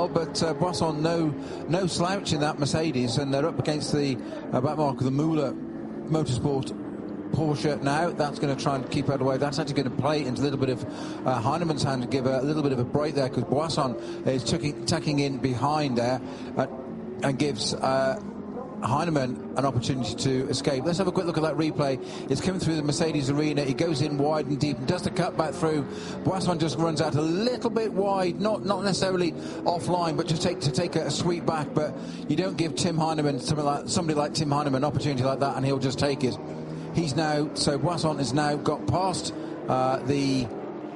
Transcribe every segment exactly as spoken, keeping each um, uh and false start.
battle, but uh, Boisson no no slouch in that Mercedes, and they're up against the uh, back mark of the Müller Motorsport Porsche now. That's going to try and keep out away. That's actually going to play into a little bit of uh, Heinemann's hand to give a, a little bit of a break there, because Boisson is tucking, tucking in behind there uh, and gives uh, Heinemann an opportunity to escape. Let's have a quick look at that replay. It's coming through the Mercedes arena. He goes in wide and deep and does the cut back through. Boisson just runs out a little bit wide, not not necessarily offline, but just take to take a, a sweep back. But you don't give Tim Heinemann, somebody like, somebody like Tim Heinemann, an opportunity like that, and he'll just take it. He's now, so Boisson has now got past uh, the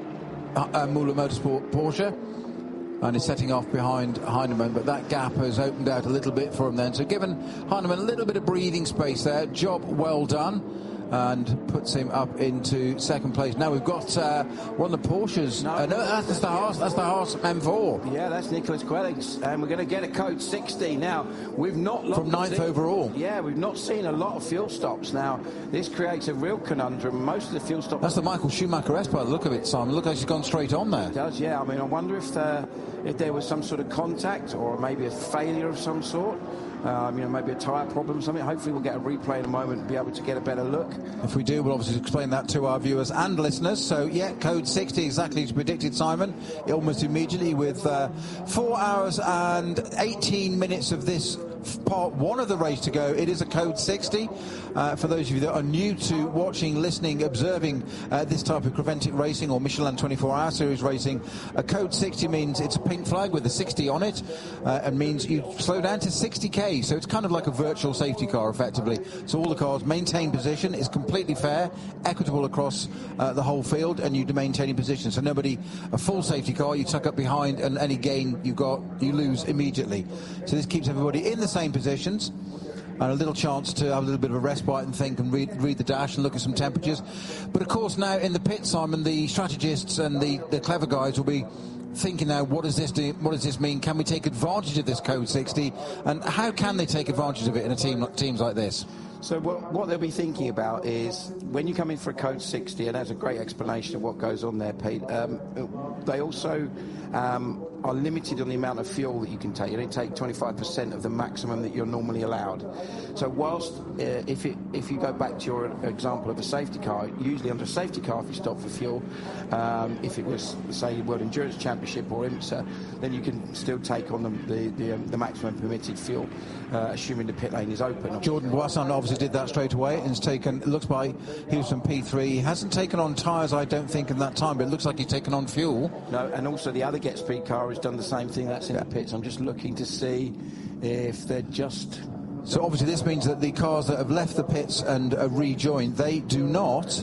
uh, uh, Müller Motorsport Porsche, and is setting off behind Heinemann, but that gap has opened out a little bit for him then. So given Heinemann a little bit of breathing space there, job well done, and puts him up into second place. Now we've got uh, one of the Porsches. No, uh, no that's the Haas. That's the Haas M four. Yeah, that's Nicholas Quellings, and we're going to get a code sixty. Now we've not from ninth seen, overall. Yeah, we've not seen a lot of fuel stops. Now this creates a real conundrum. Most of the fuel stops. That's the Michael Schumacher-esque by the look of it, Simon. Look like she's gone straight on there. It does, yeah. I mean, I wonder if the, if there was some sort of contact or maybe a failure of some sort. Um, you know, maybe a tyre problem or something. Hopefully we'll get a replay in a moment and be able to get a better look. If we do, we'll obviously explain that to our viewers and listeners. So, yeah, code sixty, exactly as predicted, Simon, almost immediately, with uh, four hours and eighteen minutes of this part one of the race to go. It is a code sixty. Uh, for those of you that are new to watching, listening, observing uh, this type of Creventic racing or Michelin twenty-four hour series racing, a code sixty means it's a pink flag with a sixty on it, uh, and means you slow down to sixty k. So it's kind of like a virtual safety car, effectively. So all the cars maintain position. It's completely fair, equitable across uh, the whole field, and you maintain position. So nobody, a full safety car, you tuck up behind, and any gain you've got, you lose immediately. So this keeps everybody in the same positions, and a little chance to have a little bit of a respite and think and read, read the dash and look at some temperatures. But of course now in the pit, Simon, the strategists and the, the clever guys will be thinking now, what does this do? What does this mean? Can we take advantage of this code sixty? And how can they take advantage of it in a team teams like this? So what, what they'll be thinking about is when you come in for a code sixty, and that's a great explanation of what goes on there, Pete. Um, they also um, are limited on the amount of fuel that you can take. You only take twenty-five percent of the maximum that you're normally allowed. So whilst uh, if it, if you go back to your example of a safety car, usually under a safety car, if you stop for fuel, um, if it was, say, World Endurance Championship or IMSA, then you can still take on the the, the, um, the maximum permitted fuel, uh, assuming the pit lane is open. Jordan Boisson obviously did that straight away and has taken, it looks like he was from P three. He hasn't taken on tyres, I don't think, in that time, but it looks like he's taken on fuel. No, and also the other Get Speed car has done the same thing. That's in yeah. the pits. I'm just looking to see if they're just... So obviously this means that the cars that have left the pits and uh, rejoined, they do not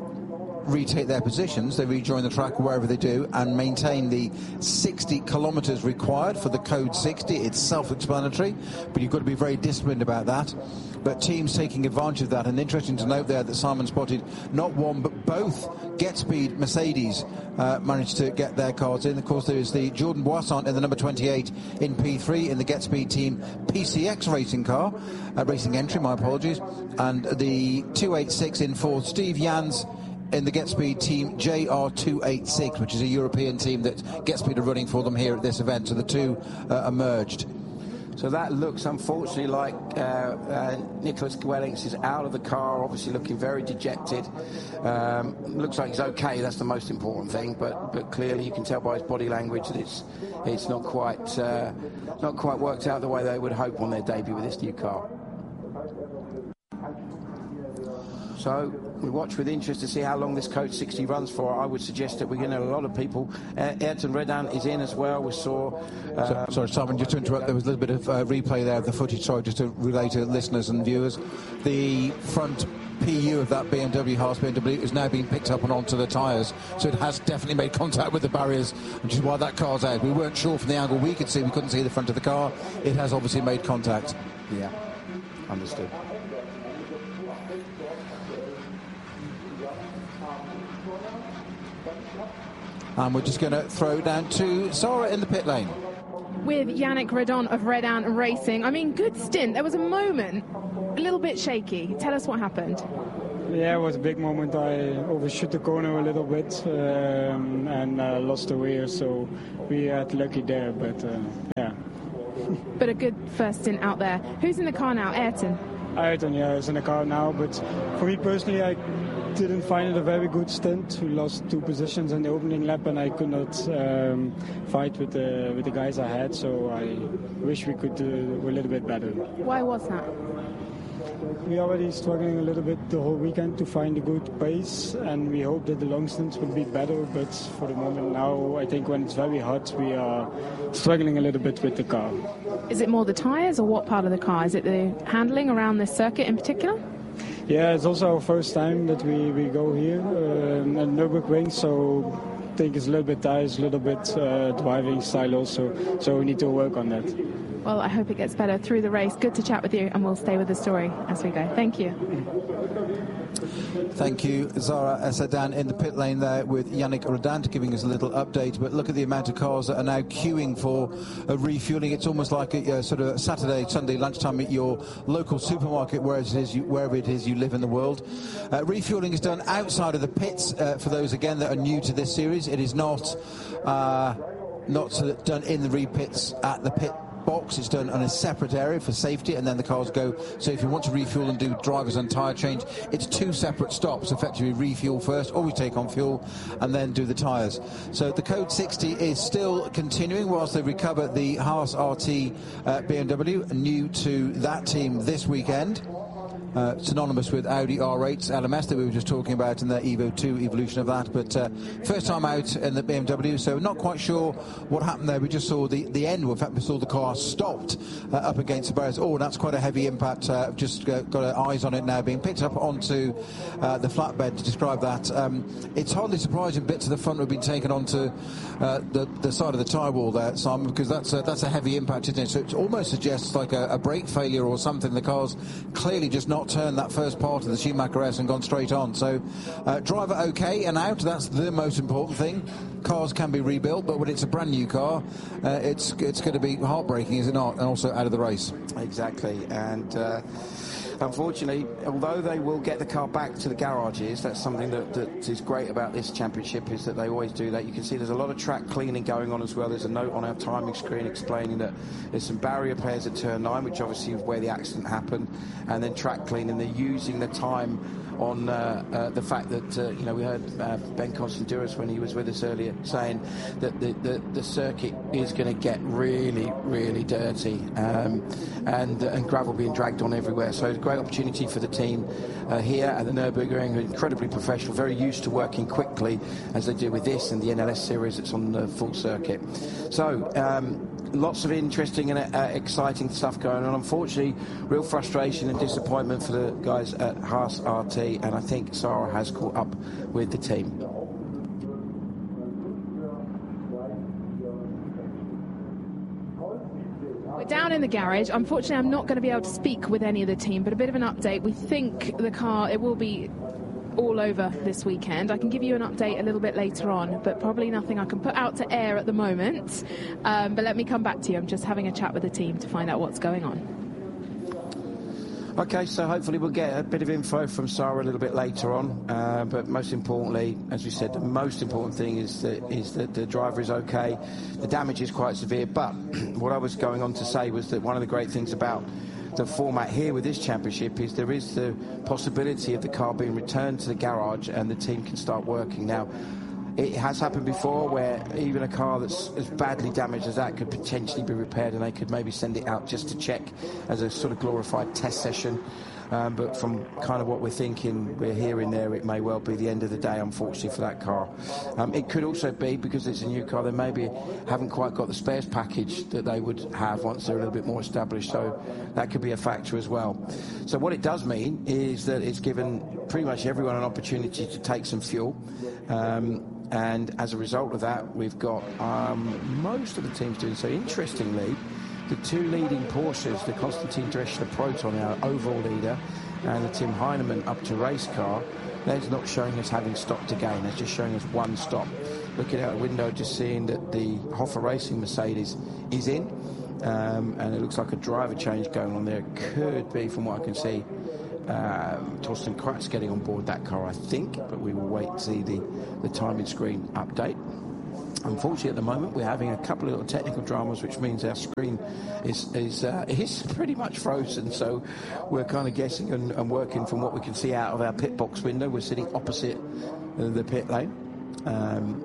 retake their positions. They rejoin the track wherever they do and maintain the sixty kilometres required for the code sixty. It's self-explanatory, but you've got to be very disciplined about that. But teams taking advantage of that, and interesting to note there that Simon spotted not one but both Get Speed Mercedes uh, managed to get their cars in. Of course, there is the Jordan Boisson in the number twenty-eight in P three in the Get Speed team P C X racing car, uh, racing entry, my apologies, and the two eighty-six in for Steve Jans in the Get Speed team J R two eighty-six, which is a European team that Get Speed are running for them here at this event. So the two uh, emerged. So that looks, unfortunately, like uh, uh, Nicholas Quellings is out of the car, obviously looking very dejected. Um, looks like he's okay, that's the most important thing, but but clearly you can tell by his body language that it's it's not quite uh, not quite worked out the way they would hope on their debut with this new car. So we watch with interest to see how long this code sixty runs for. I would suggest that we're going to have a lot of people. Uh, Ayrton Redan is in as well. We saw... Um, so, sorry, Simon, just to interrupt, there was a little bit of uh, replay there of the footage, sorry, just to relay to listeners and viewers. The front P U of that B M W, Haas B M W, is now being picked up and onto the tyres, so it has definitely made contact with the barriers, which is why that car's out. We weren't sure from the angle we could see, we couldn't see the front of the car. It has obviously made contact. Yeah, understood. And we're just going to throw down to Sarah in the pit lane. With Yannick Redon of Redan Racing. I mean, good stint. There was a moment, a little bit shaky. Tell us what happened. Yeah, it was a big moment. I overshot the corner a little bit um, and uh, lost the rear, so we had lucky there, but uh, yeah. But a good first stint out there. Who's in the car now? Ayrton? Ayrton, yeah, is in the car now, but for me personally, I didn't find it a very good stint. We lost two positions in the opening lap, and I could not um, fight with the with the guys I had. So I wish we could do a little bit better. Why was that? We already struggling a little bit the whole weekend to find a good pace, and we hope that the long stints will be better. But for the moment now, I think when it's very hot, we are struggling a little bit with the car. Is it more the tyres or what part of the car? Is it the handling around this circuit in particular? Yeah, it's also our first time that we, we go here um, at Nürburgring, so I think it's a little bit tires, a little bit uh, driving style also, so we need to work on that. Well, I hope it gets better through the race. Good to chat with you, and we'll stay with the story as we go. Thank you. Thank you, Zara Esadan in the pit lane there with Yannick Redant giving us a little update. But look at the amount of cars that are now queuing for a refueling. It's almost like a, a sort of Saturday, Sunday lunchtime at your local supermarket, wherever it is you, wherever it is you live in the world. Uh, refueling is done outside of the pits. Uh, for those again that are new to this series, it is not uh, not done in the repits at the pit box. It's done on a separate area for safety, and then the cars go. So if you want to refuel and do drivers and tyre change, it's two separate stops. Effectively refuel first, always take on fuel, and then do the tyres. So the Code sixty is still continuing whilst they recover the Haas R T uh, B M W, new to that team this weekend. Uh, synonymous with Audi R eights L M S that we were just talking about in the Evo two evolution of that, but uh, first time out in the B M W, so not quite sure what happened there. We just saw the, the end. In fact, we saw the car stopped uh, up against the barriers. Oh, that's quite a heavy impact. Uh, just uh, got our eyes on it now, being picked up onto uh, the flatbed to describe that. Um, it's hardly surprising bits of the front have been taken onto uh, the, the side of the tyre wall there, Simon, because that's a, that's a heavy impact, isn't it? So it almost suggests like a, a brake failure or something. The car's clearly just not turned that first part of the Schumacher S and gone straight on. So uh, driver okay and out, that's the most important thing. Cars can be rebuilt, but when it's a brand new car, uh, it's it's going to be heartbreaking, is it not? And also out of the race. Exactly. And uh, unfortunately, although they will get the car back to the garages, that's something that, that is great about this championship, is that they always do that. You can see there's a lot of track cleaning going on as well. There's a note on our timing screen explaining that there's some barrier repairs at turn nine, which obviously is where the accident happened, and then track cleaning. They're using the time on uh, uh, the fact that, uh, you know, we heard uh, Ben Constanduras when he was with us earlier saying that the, the, the circuit is going to get really, really dirty, um, and, and gravel being dragged on everywhere. So it's a great opportunity for the team uh, here at the Nürburgring, who are incredibly professional, very used to working quickly, as they do with this and the N L S series that's on the full circuit. So um, lots of interesting and uh, exciting stuff going on. Unfortunately, real frustration and disappointment for the guys at Haas R T, and I think Sarah has caught up with the team. We're down in the garage. Unfortunately, I'm not going to be able to speak with any of the team, but a bit of an update. We think the car, it will be all over this weekend. I can give you an update a little bit later on, but probably nothing I can put out to air at the moment. Um, but let me come back to you. I'm just having a chat with the team to find out what's going on. Okay, so hopefully we'll get a bit of info from Sarah a little bit later on. Uh, but most importantly, as we said, the most important thing is that, is that the driver is okay. The damage is quite severe. But what I was going on to say was that one of the great things about the format here with this championship is there is the possibility of the car being returned to the garage and the team can start working. Now, it has happened before where even a car that's as badly damaged as that could potentially be repaired, and they could maybe send it out just to check as a sort of glorified test session. Um, but from kind of what we're thinking, we're hearing there, it may well be the end of the day, unfortunately, for that car. Um, it could also be, because it's a new car, they maybe haven't quite got the spares package that they would have once they're a little bit more established, so that could be a factor as well. So what it does mean is that it's given pretty much everyone an opportunity to take some fuel. Um, and as a result of that, we've got um, most of the teams doing so. Interestingly, the two leading Porsches, the Konstantin Dreschler Proton, our overall leader, and the Tim Heinemann up to race car, they're not showing us having stopped again. They're just showing us one stop. Looking out the window, just seeing that the Hoffa Racing Mercedes is in, um, and it looks like a driver change going on there. It could be, from what I can see, Um, Torsten Kratz getting on board that car, I think, but we will wait to see the, the timing screen update. Unfortunately, at the moment, we're having a couple of little technical dramas, which means our screen is is, uh, is pretty much frozen. So we're kind of guessing and, and working from what we can see out of our pit box window. We're sitting opposite the pit lane. Um,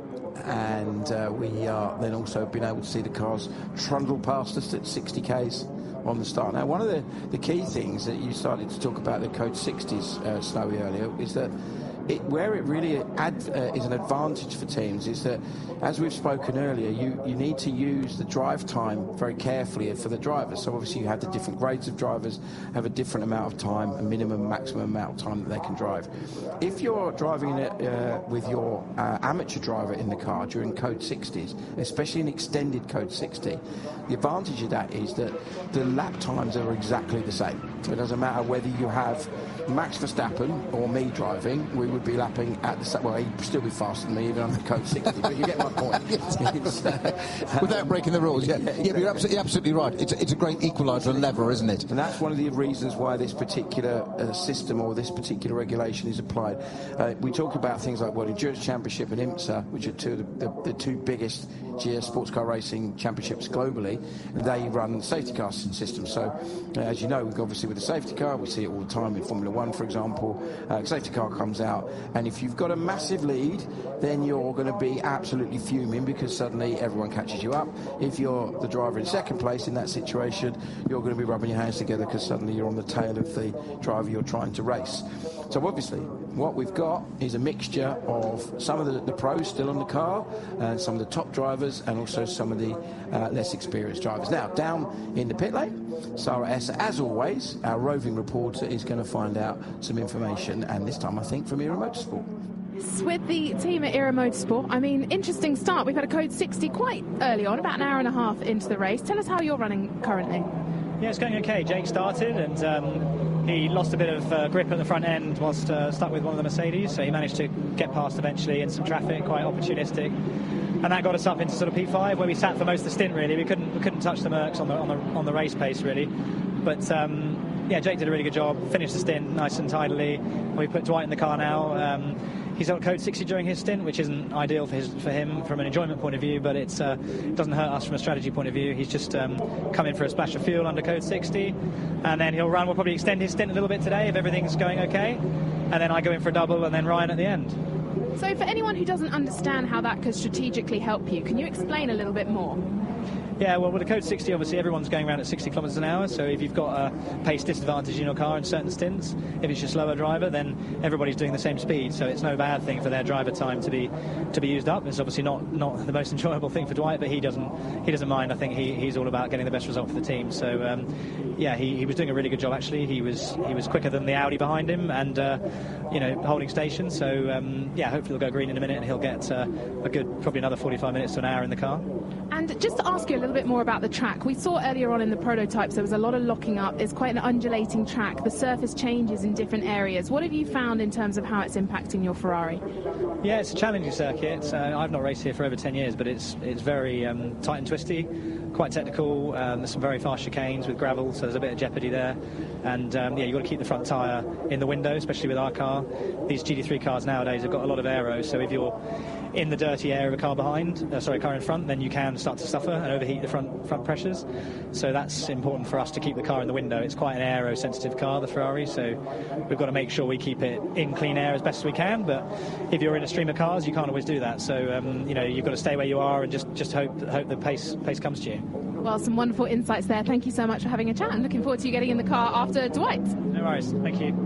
and uh, we are then also been able to see the cars trundle past us at sixty kays on the start. Now, one of the, the key things that you started to talk about the Code sixties, uh, Snowy, earlier, is that It, where it really ad, uh, is an advantage for teams is that, as we've spoken earlier, you, you need to use the drive time very carefully for the drivers. So obviously you have the different grades of drivers have a different amount of time, a minimum, maximum amount of time that they can drive. If you're driving it uh, with your uh, amateur driver in the car during Code sixties, especially an extended Code sixty, the advantage of that is that the lap times are exactly the same. So it doesn't matter whether you have Max Verstappen or me driving, we would be lapping at the same. Well, he'd still be faster than me even under Code sixty, but you get my point. It's, uh, Without breaking the rules, yeah. Yeah, yeah, but you're absolutely, absolutely right. It's a, it's a great equaliser and lever, isn't it? And that's one of the reasons why this particular uh, system or this particular regulation is applied. Uh, we talk about things like World Endurance Championship and IMSA, which are two of the, the, the two biggest G S sports car racing championships globally. They run safety car systems. So, uh, as you know, obviously with the safety car, we see it all the time in Formula One, for example. Uh, safety car comes out, and if you've got a massive lead, then you're going to be absolutely fuming because suddenly everyone catches you up. If you're the driver in second place in that situation, you're going to be rubbing your hands together because suddenly you're on the tail of the driver you're trying to race. So obviously, what we've got is a mixture of some of the, the pros still on the car, and some of the top drivers, and also some of the uh, less experienced drivers. Now, down in the pit lane, Sarah S., as always, our roving reporter, is going to find out some information, and this time I think from Era Motorsport. With the team at Era Motorsport, I mean, interesting start. We've had a Code sixty quite early on, about an hour and a half into the race. Tell us how you're running currently. Yeah, it's going okay. Jake started, and um, he lost a bit of uh, grip at the front end whilst uh, stuck with one of the Mercedes, so he managed to get past eventually in some traffic, quite opportunistic. And that got us up into sort of P five, where we sat for most of the stint, really. We couldn't we couldn't touch the Mercs on the on the, on the race pace, really. But um, yeah, Jake did a really good job, finished the stint nice and tidily. We put Dwight in the car now. Um, He's got Code sixty during his stint, which isn't ideal for his for him from an enjoyment point of view, but it's, uh, it doesn't hurt us from a strategy point of view. He's just um, come in for a splash of fuel under Code sixty, and then he'll run. We'll probably extend his stint a little bit today if everything's going okay, and then I go in for a double, and then Ryan at the end. So for anyone who doesn't understand how that could strategically help you, can you explain a little bit more? Yeah, well, with the Code sixty, obviously everyone's going around at sixty kilometres an hour, so if you've got a pace disadvantage in your car in certain stints, if it's your slower driver, then everybody's doing the same speed, so it's no bad thing for their driver time to be to be used up. It's obviously not, not the most enjoyable thing for Dwight, but he doesn't he doesn't mind. I think he, he's all about getting the best result for the team. So um, yeah, he, he was doing a really good job actually. He was he was quicker than the Audi behind him, and uh, you know, holding station. So um, yeah, hopefully he'll go green in a minute, and he'll get uh, a good probably another forty-five minutes to an hour in the car. And just to ask you a little bit more about the track, we saw earlier on in the prototypes there was a lot of locking up. It's quite an undulating track. The surface changes in different areas. What have you found in terms of how it's impacting your Ferrari? Yeah, it's a challenging circuit. Uh, I've not raced here for over ten years, but it's it's very um, tight and twisty, quite technical. Um, there's some very fast chicanes with gravel, so there's a bit of jeopardy there. And um, yeah, you've got to keep the front tyre in the window, especially with our car. These G T three cars nowadays have got a lot of aero, so if you're in the dirty air of a car behind, uh, sorry, car in front, then you can start to suffer and overheat the front front pressures. So that's important for us to keep the car in the window. It's quite an aero-sensitive car, the Ferrari, so we've got to make sure we keep it in clean air as best as we can. But if you're in a stream of cars, you can't always do that. So um, you know, you've got to stay where you are and just just hope hope the pace pace comes to you. Well, some wonderful insights there. Thank you so much for having a chat, and looking forward to you getting in the car after Dwight. No worries. Thank you.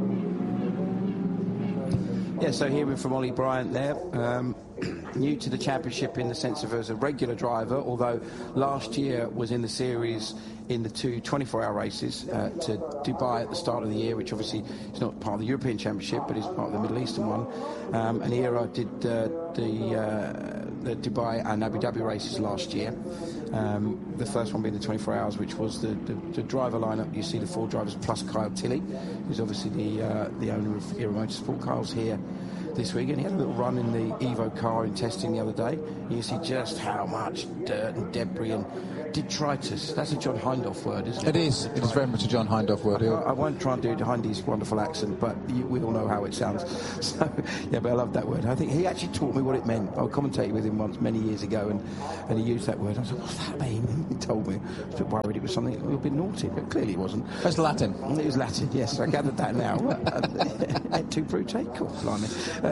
Yeah, so hearing from Ollie Bryant there, um, new to the championship in the sense of as a regular driver, although last year was in the series in the two twenty-four hour races uh, to Dubai at the start of the year, which obviously is not part of the European Championship, but is part of the Middle Eastern one. Um, and Era did uh, the, uh, the Dubai and Abu Dhabi races last year. Um, the first one being the twenty-four hours, which was the, the, the driver lineup. You see the four drivers plus Kyle Tilley, who's obviously the uh, the owner of Era Motorsport. Kyle's here this week, and he had a little run in the Evo car in testing the other day. You see just how much dirt and debris and detritus. That's a John Hindhaugh word, isn't it? It is. It is very much a John Hindhaugh word. I, I won't try and do Hindy's wonderful accent, but you, we all know how it sounds. So, yeah, but I love that word. I think he actually taught me what it meant. I commentated with him once many years ago, and, and he used that word. I was like, what's that mean? He told me. I was a bit worried it was something a little bit naughty, but clearly it wasn't. It's Latin. It was Latin, yes. I gathered that now. Et tu, Brute? Cool, blimey.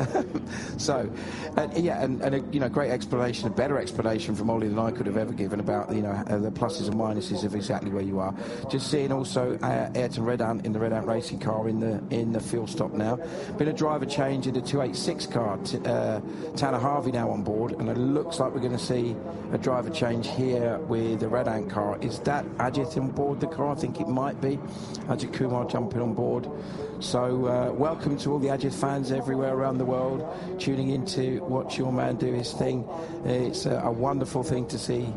So, uh, yeah, and, and a you know, great explanation, a better explanation from Ollie than I could have ever given about, you know, uh, the pluses and minuses of exactly where you are. Just seeing also uh, Ayrton Redant in the Redant racing car in the in the field stop now. Been a driver change in the two eighty-six car. T- uh, Tanner Harvey now on board, and it looks like we're going to see a driver change here with the Redant car. Is that Ajit on board the car? I think it might be. Ajit Kumar jumping on board. So uh, welcome to all the Ajit fans everywhere around the world tuning in to watch your man do his thing. It's a, a wonderful thing to see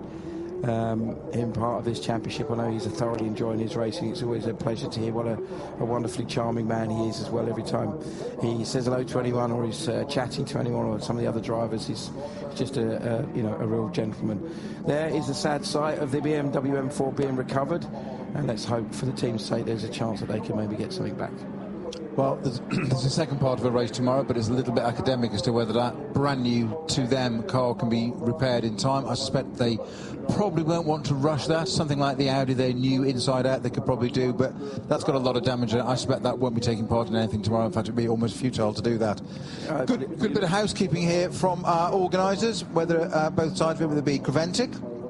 um, him part of this championship. I know he's thoroughly enjoying his racing. It's always a pleasure to hear what a, a wonderfully charming man he is as well. Every time he says hello to anyone or he's uh, chatting to anyone or some of the other drivers, he's just a, a you know a real gentleman. There is the sad sight of the B M W M four being recovered, and let's hope for the team's sake there's a chance that they can maybe get something back. Well, there's, there's a second part of a race tomorrow, but it's a little bit academic as to whether that brand new to them car can be repaired in time. I suspect they probably won't want to rush that. Something like the Audi, their new inside out, they could probably do, but that's got a lot of damage in it. I suspect that won't be taking part in anything tomorrow. In fact, it'd be almost futile to do that. Uh, good, good bit of housekeeping here from our organisers, whether uh, both sides, whether it be Creventic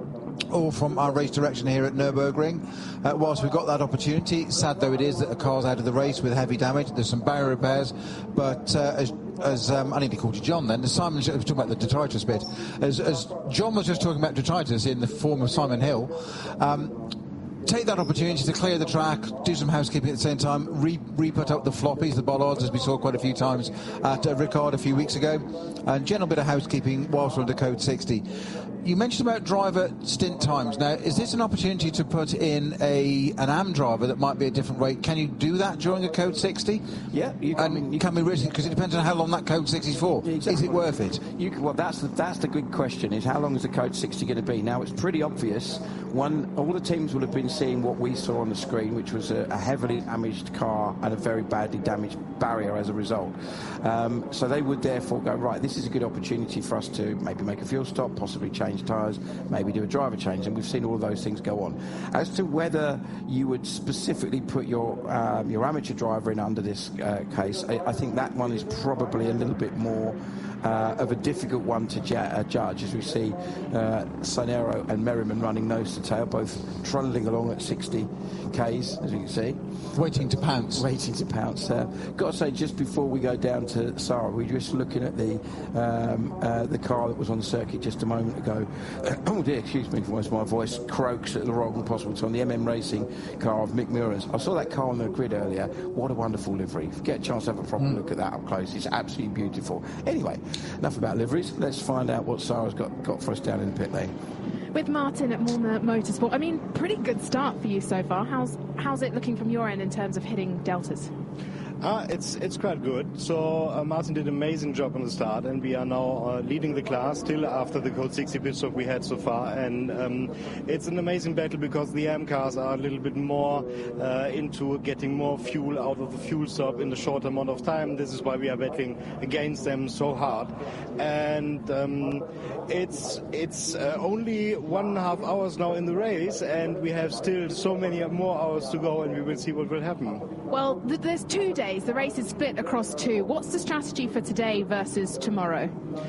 or from our race direction here at Nürburgring. Uh, whilst we've got that opportunity, sad though it is that the car's out of the race with heavy damage. There's some barrier repairs, but uh, as, as um, I nearly called you John then, as Simon was talking about the detritus bit, as, as John was just talking about detritus in the form of Simon Hill, um, take that opportunity to clear the track, do some housekeeping at the same time, re, re-put up the floppies, the bollards, as we saw quite a few times at uh, Ricard a few weeks ago, and general bit of housekeeping whilst we're under code sixty. You mentioned about driver stint times. Now, is this an opportunity to put in a an A M driver that might be a different rate? Can you do that during a code sixty? Yeah, you can. And I mean, you can we risk it? Because it depends on how long that code sixty is for. Yeah, exactly. Is it worth it? You can, well, that's the, that's the big question, is how long is the code sixty going to be? Now, it's pretty obvious. One, all the teams will have been seeing what we saw on the screen, which was a, a heavily damaged car and a very badly damaged barrier as a result. Um, so they would therefore go, right, this is a good opportunity for us to maybe make a fuel stop, possibly change tyres, maybe do a driver change, and we've seen all of those things go on. As to whether you would specifically put your um, your amateur driver in under this uh, case, I, I think that one is probably a little bit more Uh, of a difficult one to ju- uh, judge, as we see uh, Sanero and Merriman running nose to tail, both trundling along at sixty kays, as you can see. Waiting to pounce. Waiting to pounce. Uh, got to say, just before we go down to Sarah, we were just looking at the um, uh, the car that was on the circuit just a moment ago. Oh dear, excuse me for my voice croaks at the wrong possible time. The M M Racing car of Mick Muirens. I saw that car on the grid earlier. What a wonderful livery. If you get a chance to have a proper mm. look at that up close, it's absolutely beautiful. Anyway, enough about liveries. Let's find out what Sarah's got, got for us down in the pit lane. With Martin at Malmö Motorsport, I mean, pretty good start for you so far. How's how's it looking from your end in terms of hitting deltas? Uh, it's it's quite good. So uh, Martin did an amazing job on the start, and we are now uh, leading the class still after the code sixty pit stop we had so far. And um, it's an amazing battle because the A M cars are a little bit more uh, into getting more fuel out of the fuel stop in the short amount of time. This is why we are battling against them so hard. And um, it's it's uh, only one and a half hours now in the race, and we have still so many more hours to go, and we will see what will happen. Well, th- there's two days. The race is split across two. What's the strategy for today versus tomorrow?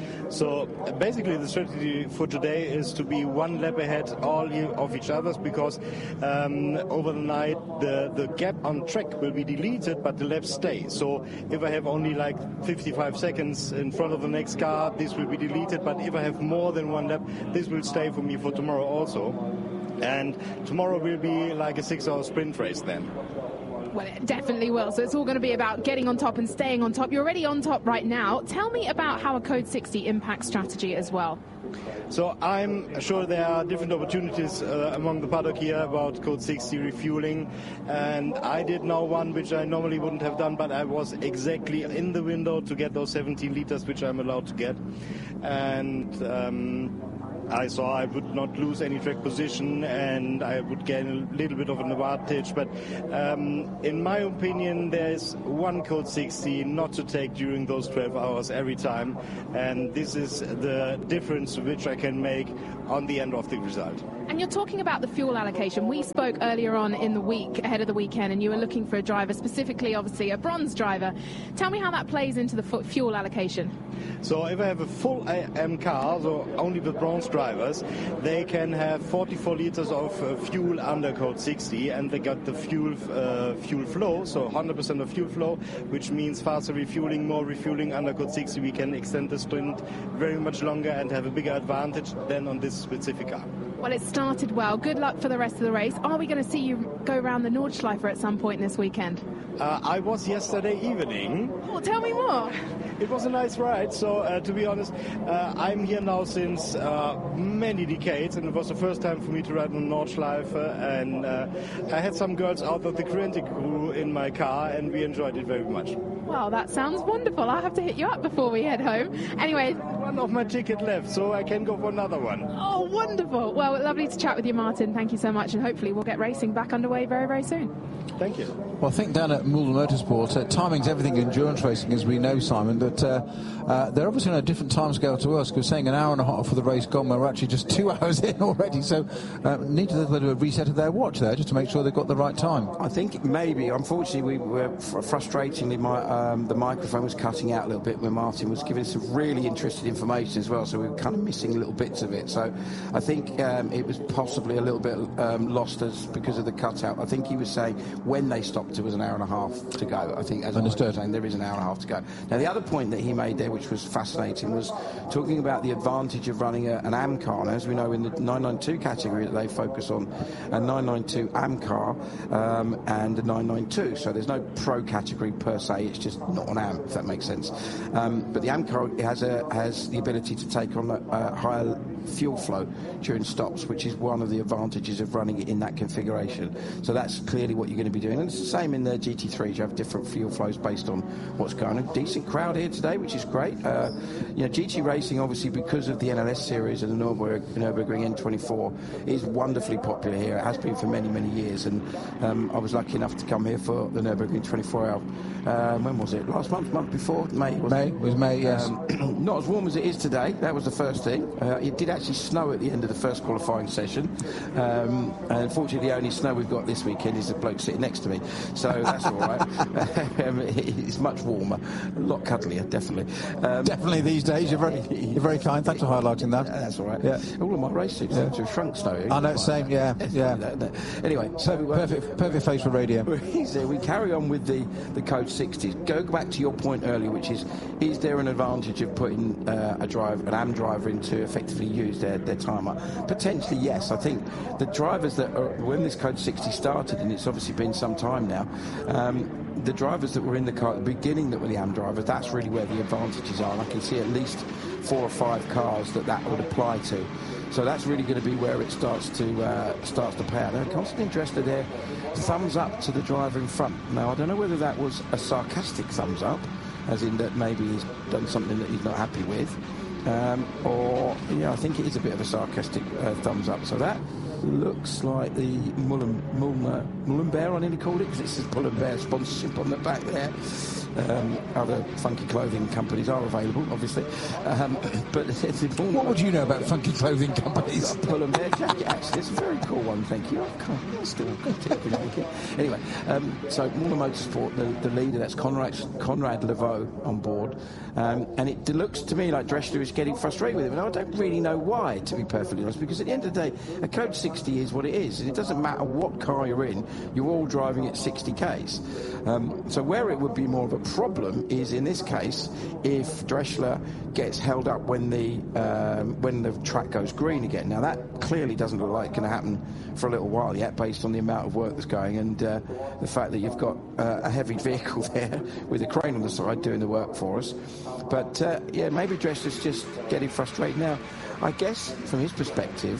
So basically the strategy for today is to be one lap ahead all of each other's, because um, over the night the, the gap on track will be deleted, but the laps stay. So if I have only like fifty-five seconds in front of the next car, this will be deleted, but if I have more than one lap, this will stay for me for tomorrow also. And tomorrow will be like a six-hour sprint race then. Well, it definitely will. So it's all going to be about getting on top and staying on top. You're already on top right now. Tell me about how a code sixty impacts strategy as well. So I'm sure there are different opportunities uh, among the paddock here about code sixty refueling, and I did now one which I normally wouldn't have done, but I was exactly in the window to get those seventeen liters which I'm allowed to get. And um, I saw I would not lose any track position and I would gain a little bit of an advantage. But um, in my opinion, there is one Code sixty not to take during those twelve hours every time. And this is the difference which I can make on the end of the result. And you're talking about the fuel allocation. We spoke earlier on in the week, ahead of the weekend, and you were looking for a driver, specifically, obviously, a bronze driver. Tell me how that plays into the fuel allocation. So if I have a full A M car, so only with bronze drivers, they can have forty-four liters of uh, fuel under Code sixty, and they got the fuel uh, fuel flow, so one hundred percent of fuel flow, which means faster refueling, more refueling under Code sixty. We can extend the sprint very much longer and have a bigger advantage than on this specific car. Well, it started well. Good luck for the rest of the race. Are we going to see you go around the Nordschleife at some point this weekend? Uh, I was yesterday evening. Oh, tell me more. It was a nice ride. So, uh, to be honest, uh, I'm here now since uh, many decades, and it was the first time for me to ride on Nordschleife. And uh, I had some girls out of the Crerentic crew in my car, and we enjoyed it very much. Well, that sounds wonderful. I'll have to hit you up before we head home. Anyway, one of my ticket left, so I can go for another one. Oh, wonderful. Well, lovely to chat with you, Martin. Thank you so much, and hopefully we'll get racing back underway very, very soon. Thank you. Well, I think down at Müller Motorsport, uh, timing's everything in endurance racing, as we know, Simon, but uh, uh, they're obviously on a different timescale to us, because saying an hour and a half for the race gone, we're actually just two hours in already, so uh, need a little bit of a reset of their watch there, just to make sure they've got the right time. I think maybe, unfortunately, we were fr- frustratingly, my, um, the microphone was cutting out a little bit when Martin was giving some really interesting information as well, so we were kind of missing little bits of it. So I think um, it was possibly a little bit um, lost as because of the cutout. I think he was saying when they stopped, it was an hour and a half to go. I think, as I was saying, there is an hour and a half to go. Now, the other point that he made there, which was fascinating, was talking about the advantage of running a, an A M car. Now, as we know, in the nine ninety-two category that they focus on, a nine ninety-two A M car um, and a nine ninety-two. So there's no pro category per se. It's just not an A M, if that makes sense. Um, but the A M car has a, has the ability to take on a, a higher fuel flow during stops, which is one of the advantages of running it in that configuration. So that's clearly what you're going to be doing. And it's the same in the G T threes. You have different fuel flows based on what's going on. A decent crowd here today, which is great. Uh, you know, G T racing, obviously, because of the N L S series and the Nürburg, Nürburgring N twenty-four, is wonderfully popular here. It has been for many, many years. And um, I was lucky enough to come here for the Nürburgring twenty-four hour. Uh, when was it? Last month, month before? May, wasn't May, it? it was May, yes. Um, not as warm as it is today. That was the first thing. Uh, it did actually snow at the end of the first qualifying session. Um, and unfortunately, the only snow we've got this weekend is the bloke sitting next to me. So that's all right. um, it's much warmer. A lot cuddlier, definitely. Um, Definitely these days. You're very, you're very kind. Thanks for highlighting that. That's all right. Yeah. All of my race suits yeah. have shrunk snow. I know, same, yeah, yeah. Anyway, so perfect, perfect face for radio. We carry on with the, the Code sixties. Go back to your point earlier, which is, is there an advantage of putting uh, a driver, an A M driver in to effectively use their, their timer? Potentially, yes. I think the drivers that are, when this Code sixty started, and it's obviously been some time now, um, the drivers that were in the car at the beginning that were the A M drivers, that's really where the advantages are. And I can see at least four or five cars that that would apply to. So that's really going to be where it starts to uh, starts to pay out. Now, Constantine Dressler there, thumbs up to the driver in front. Now, I don't know whether that was a sarcastic thumbs up, as in that maybe he's done something that he's not happy with, um, or, yeah, I think it is a bit of a sarcastic uh, thumbs up. So that looks like the Mullen, Mullen, Mullen Bear, I nearly called it, because it says Mullen Bear sponsorship on the back there. Um, other funky clothing companies are available, obviously. Um, but it's important. What would you know about funky clothing companies? Pull them there, jacket. Actually, it's a very cool one. Thank you. I can't, I'm still taking it. Anyway, um, so Müller Motorsport, the, the leader, that's Conrad Conrad Levaux on board, um, and it looks to me like Dressler is getting frustrated with him, and I don't really know why, to be perfectly honest. Because at the end of the day, a Code sixty is what it is, and it doesn't matter what car you're in. You're all driving at sixty kays. Um, so where it would be more of a problem is in this case if Dressler gets held up when the um, when the track goes green again. Now that clearly doesn't look like going to happen for a little while yet, based on the amount of work that's going and uh, the fact that you've got uh, a heavy vehicle there with a crane on the side doing the work for us. But uh, yeah, maybe Dressler's just getting frustrated now. I guess from his perspective,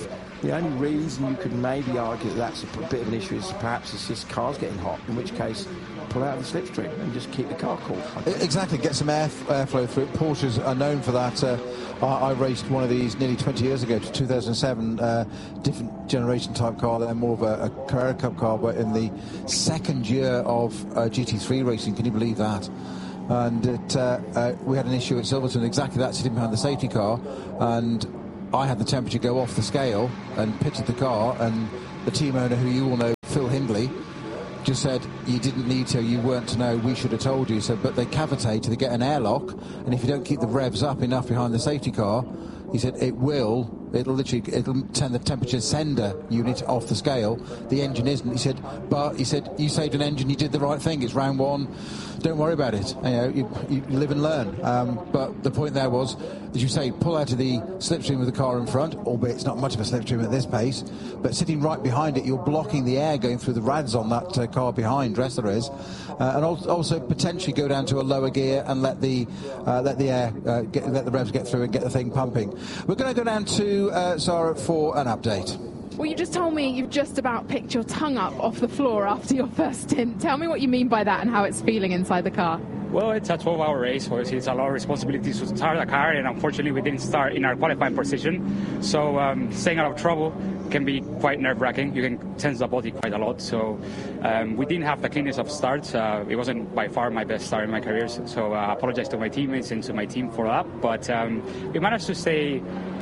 The only reason you could maybe argue that that's a bit of an issue is perhaps it's just cars getting hot, in which case pull out of the slipstream and just keep the car cool. Exactly, get some air airflow through it. Porsches are known for that. Uh, I, I raced one of these nearly twenty years ago, to two thousand seven, uh, different generation type car, then more of a, a Carrera Cup car, but in the second year of uh, G T three racing, can you believe that? And it, uh, uh, we had an issue at Silverstone, exactly that, sitting behind the safety car, and I had the temperature go off the scale and pitted the car, and the team owner, who you all know, Phil Hindley, just said, you didn't need to, you weren't to know, we should have told you. So, but they cavitate, they get an airlock, and if you don't keep the revs up enough behind the safety car, he said it will, it'll literally, it'll turn the temperature sender unit off the scale. The engine isn't. He said, but he said, you saved an engine, you did the right thing. It's round one. Don't worry about it. You know, you, you live and learn. Um, but the point there was, as you say, pull out of the slipstream with the car in front, albeit it's not much of a slipstream at this pace, but sitting right behind it, you're blocking the air going through the rads on that uh, car behind, Dressler is, uh, and also potentially go down to a lower gear and let the uh, let the air uh, get, let the revs get through and get the thing pumping. We're going to go down to uh, Sarah for an update. Well, you just told me you've just about picked your tongue up off the floor after your first stint. Tell me what you mean by that and how it's feeling inside the car. Well, it's a twelve-hour race, obviously it's a lot of responsibilities to start the car, and unfortunately we didn't start in our qualifying position. So um, staying out of trouble can be quite nerve-wracking. You can tense the body quite a lot. So um, we didn't have the cleanest of starts. Uh, it wasn't by far my best start in my career. So I uh, apologize to my teammates and to my team for that. But um, we managed to stay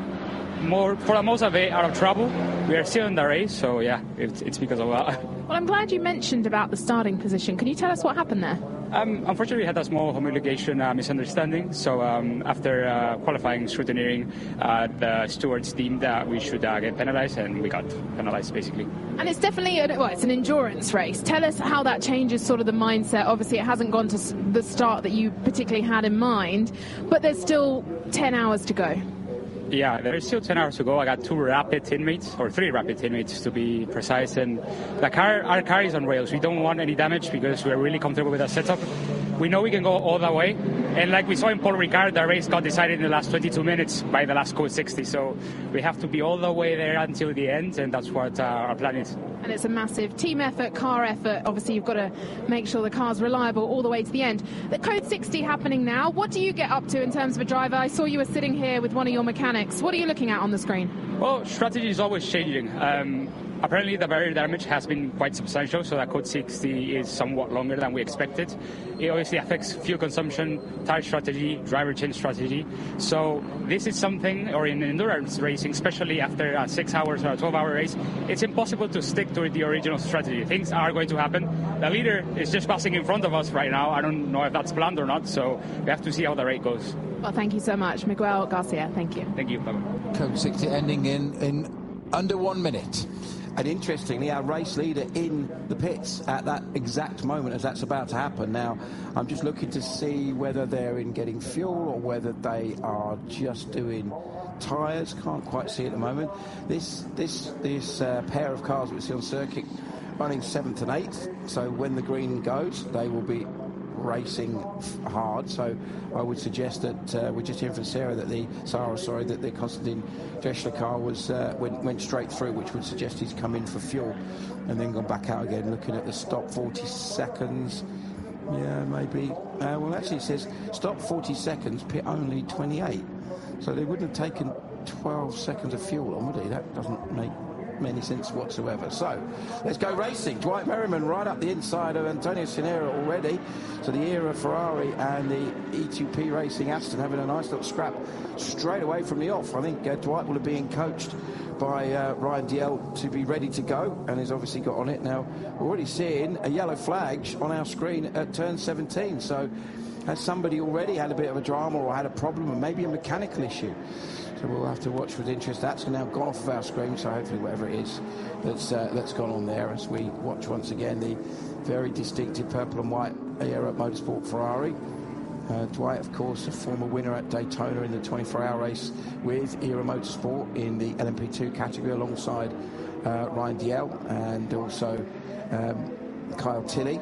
more, for the most of it, out of trouble. We are still in the race, so yeah, it's, it's because of that. Well, I'm glad you mentioned about the starting position. Can you tell us what happened there? Um, unfortunately, we had a small homologation uh, misunderstanding. So um, after uh, qualifying, scrutineering, uh, the stewards deemed that we should uh, get penalized, and we got penalized, basically. And it's definitely, a, well, it's an endurance race. Tell us how that changes sort of the mindset. Obviously, it hasn't gone to the start that you particularly had in mind, but there's still ten hours to go. Yeah, there's still ten hours to go. I got two rapid teammates, or three rapid teammates to be precise. And the car, our car is on rails. We don't want any damage because we're really comfortable with our setup. We know we can go all the way. And like we saw in Paul Ricard, the race got decided in the last twenty-two minutes by the last Code sixty. So we have to be all the way there until the end, and that's what uh, our plan is. And it's a massive team effort, car effort. Obviously, you've got to make sure the car's reliable all the way to the end. The Code sixty happening now. What do you get up to in terms of a driver? I saw you were sitting here with one of your mechanics. What are you looking at on the screen? Well, strategy is always changing. Um, apparently, the barrier damage has been quite substantial, so that Code sixty is somewhat longer than we expected. It obviously affects fuel consumption, tire strategy, driver change strategy. So this is something, or in endurance racing, especially after a six hours or a twelve-hour race, it's impossible to stick to the original strategy. Things are going to happen. The leader is just passing in front of us right now. I don't know if that's planned or not, so we have to see how the race goes. Well, thank you so much, Miguel Garcia. Thank you. Thank you. Bye-bye. Code sixty ending in, in under one minute. And interestingly, our race leader in the pits at that exact moment as that's about to happen. Now, I'm just looking to see whether they're in getting fuel or whether they are just doing tyres. Can't quite see at the moment. This this this uh, pair of cars we see on circuit running seventh and eighth. So when the green goes, they will be racing hard. So I would suggest that uh, we're just hearing from Sarah that the Sarah, sorry, that the Konstantin Dressler car was uh, went, went straight through, which would suggest he's come in for fuel and then gone back out again. Looking at the stop, forty seconds. Yeah, maybe. Uh, well, actually, it says stop forty seconds, pit only twenty-eight. So they wouldn't have taken twelve seconds of fuel on, would they? That doesn't make any sense whatsoever. So let's go racing. Dwight Merriman right up the inside of Antonio Sinera already. So the era Ferrari and the E two P Racing Aston having a nice little scrap straight away from the off. I think uh, Dwight will have been coached by uh, Ryan Diel to be ready to go, and he's obviously got on it now. We're already seeing a yellow flag on our screen at turn seventeen. So has somebody already had a bit of a drama or had a problem or maybe a mechanical issue? So we'll have to watch with interest. That's now gone off of our screen, so hopefully whatever it is that's, uh, that's gone on there as we watch once again the very distinctive purple and white Aero Motorsport Ferrari. Uh, Dwight, of course, a former winner at Daytona in the twenty-four hour race with Aero Motorsport in the L M P two category alongside uh, Ryan Diel and also um, Kyle Tilley.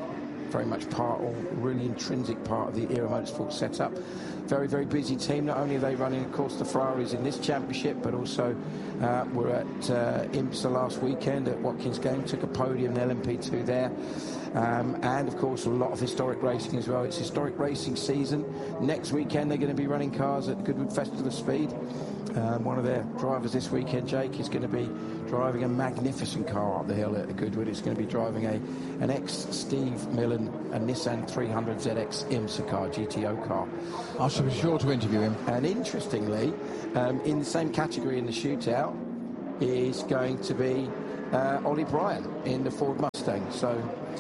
very much part, or really intrinsic part of the Era Motorsport setup. Very, very busy team. Not only are they running, of course, the Ferraris in this championship, but also uh, we're at uh, IMSA last weekend at Watkins Glen, took a podium in L M P two there. Um, and, of course, a lot of historic racing as well. It's historic racing season. Next weekend, they're going to be running cars at Goodwood Festival of Speed. Um, one of their drivers this weekend, Jake, is going to be driving a magnificent car up the hill at Goodwood. It's going to be driving a an ex-Steve Millen, a Nissan three hundred Z X IMSA car, G T O car. I shall be sure to interview him. And interestingly, um, in the same category in the shootout is going to be uh, Ollie Bryan in the Ford Mustang. So...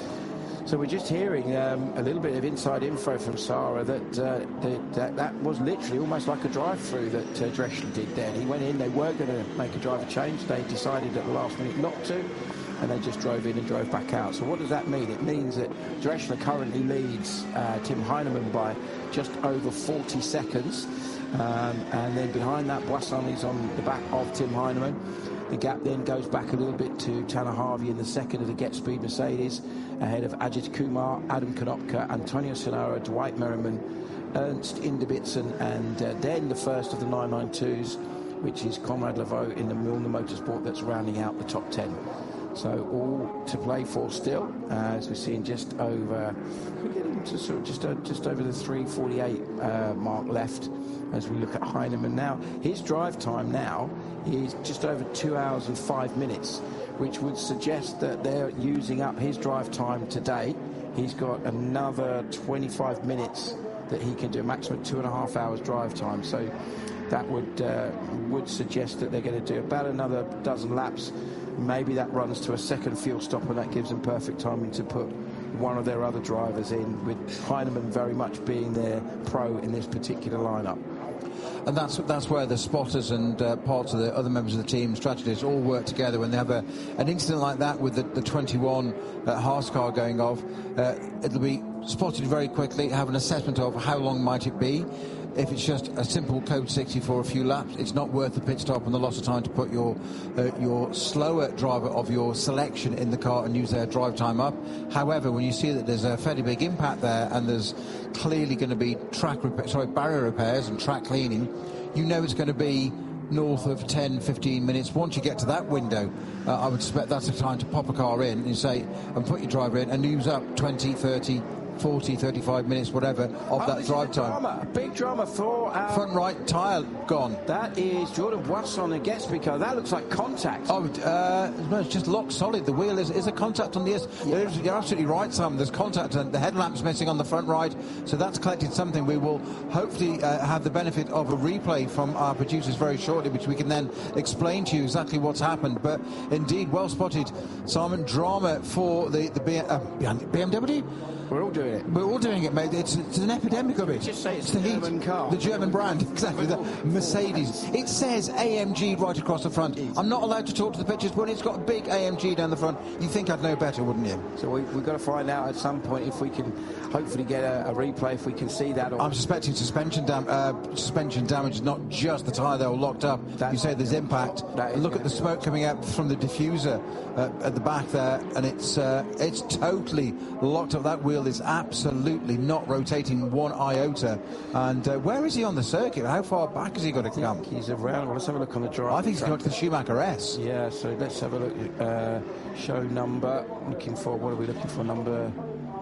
So we're just hearing um, a little bit of inside info from Sarah that, uh, that, that that was literally almost like a drive-through that uh, Drechsler did there. He went in, they were going to make a driver change. They decided at the last minute not to, and they just drove in and drove back out. So what does that mean? It means that Drechsler currently leads uh, Tim Heinemann by just over forty seconds. Um, and then behind that, Boisson is on the back of Tim Heinemann. The gap then goes back a little bit to Tanner Harvey in the second of the Get Speed Mercedes, ahead of Ajit Kumar, Adam Konopka, Antonio Sonaro, Dwight Merriman, Ernst Inderbitzen, and uh, then the first of the nine ninety-twos, which is Conrad Laveau in the Milner Motorsport, that's rounding out the top ten. So all to play for still, uh, as we're seeing just over, we're getting to sort of just, uh, just over the three forty-eight uh, mark left as we look at Heinemann now. His drive time now is just over two hours and five minutes, which would suggest that they're using up his drive time today. He's got another twenty-five minutes that he can do, a maximum two and a half hours drive time. So that would uh, would suggest that they're going to do about another dozen laps. Maybe that runs to a second fuel stop, and that gives them perfect timing to put one of their other drivers in, with Heinemann very much being their pro in this particular lineup. And that's that's where the spotters and uh, parts of the other members of the team, strategists, all work together. When they have a, an incident like that with the, the twenty-one uh, Haas car going off, uh, it'll be spotted very quickly, have an assessment of how long might it be. If it's just a simple code sixty for a few laps, it's not worth the pit stop and the loss of time to put your uh, your slower driver of your selection in the car and use their drive time up. However, when you see that there's a fairly big impact there and there's clearly going to be track repair, sorry, barrier repairs and track cleaning, you know it's going to be north of ten, fifteen minutes. Once you get to that window, uh, I would suspect that's the time to pop a car in and say, and put your driver in and use up twenty, thirty, forty, thirty-five minutes, whatever, of oh, that drive time. Drama, a big drama for our... Front right tyre gone. That is Jordan Boisson and Getspico. That looks like contact. Oh, uh, no, it's just locked solid. The wheel is, is a contact on the... Yeah. You're absolutely right, Sam. There's contact, and the headlamp's missing on the front right, so that's collected something. We will hopefully uh, have the benefit of a replay from our producers very shortly, which we can then explain to you exactly what's happened. But indeed, well spotted, Simon. Drama for the, the B- uh, B M W? We're all doing it. We're all doing it, mate. It's, it's an epidemic of it. Just say it's, it's the the German heat, car. The German brand, exactly. The Mercedes. It says A M G right across the front. I'm not allowed to talk to the pictures, but it's got a big A M G down the front. You'd think I'd know better, wouldn't you? So we, we've got to find out at some point if we can hopefully get a, a replay, if we can see that. Or I'm suspecting suspension, dam- uh, suspension damage, not just the tyre, they're all locked up. That, you say there's impact. Look at the smoke coming out from the diffuser uh, at the back there, and it's uh, it's totally locked up. That wheel is absolutely not rotating one iota. And uh, where is he on the circuit? How far back has he got to come? He's around. Well, let's have a look on the drive. I think he's got to the Schumacher S. Yeah, so let's have a look. Uh, show number. Looking for, what are we looking for? Number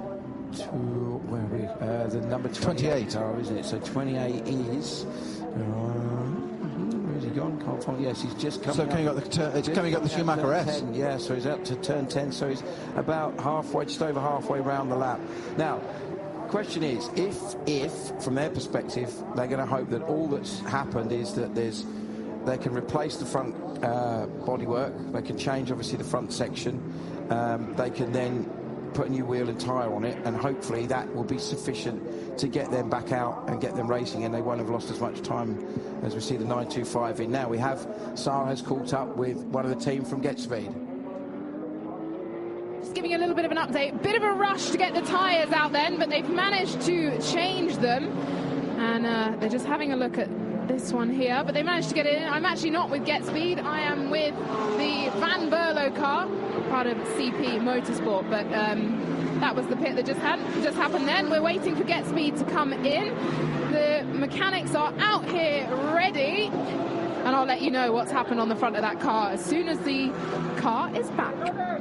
two. Where are we? Uh, the number twenty-eight, car, isn't it? So twenty-eight is. Uh, where's he gone? Can't find. Yes, he's just coming. So coming up, up the tur- it's coming up the Schumacher S. ten, yeah, so he's up to turn ten. So he's about halfway, just over halfway round the lap. Now, question is, if if from their perspective they're going to hope that all that's happened is that there's they can replace the front uh, bodywork, they can change obviously the front section, um, they can then put a new wheel and tyre on it, and hopefully that will be sufficient to get them back out and get them racing, and they won't have lost as much time as we see the nine two five in. Now we have Sarah has caught up with one of the team from Get Speed. Just giving a little bit of an update. Bit of a rush to get the tyres out then, but they've managed to change them. And uh, they're just having a look at this one here, but they managed to get in. I'm actually not with GetSpeed. I am with the Van Berlo car, part of C P Motorsport, but um, that was the pit that just, had, just happened then. We're waiting for GetSpeed to come in. The mechanics are out here ready, and I'll let you know what's happened on the front of that car as soon as the car is back.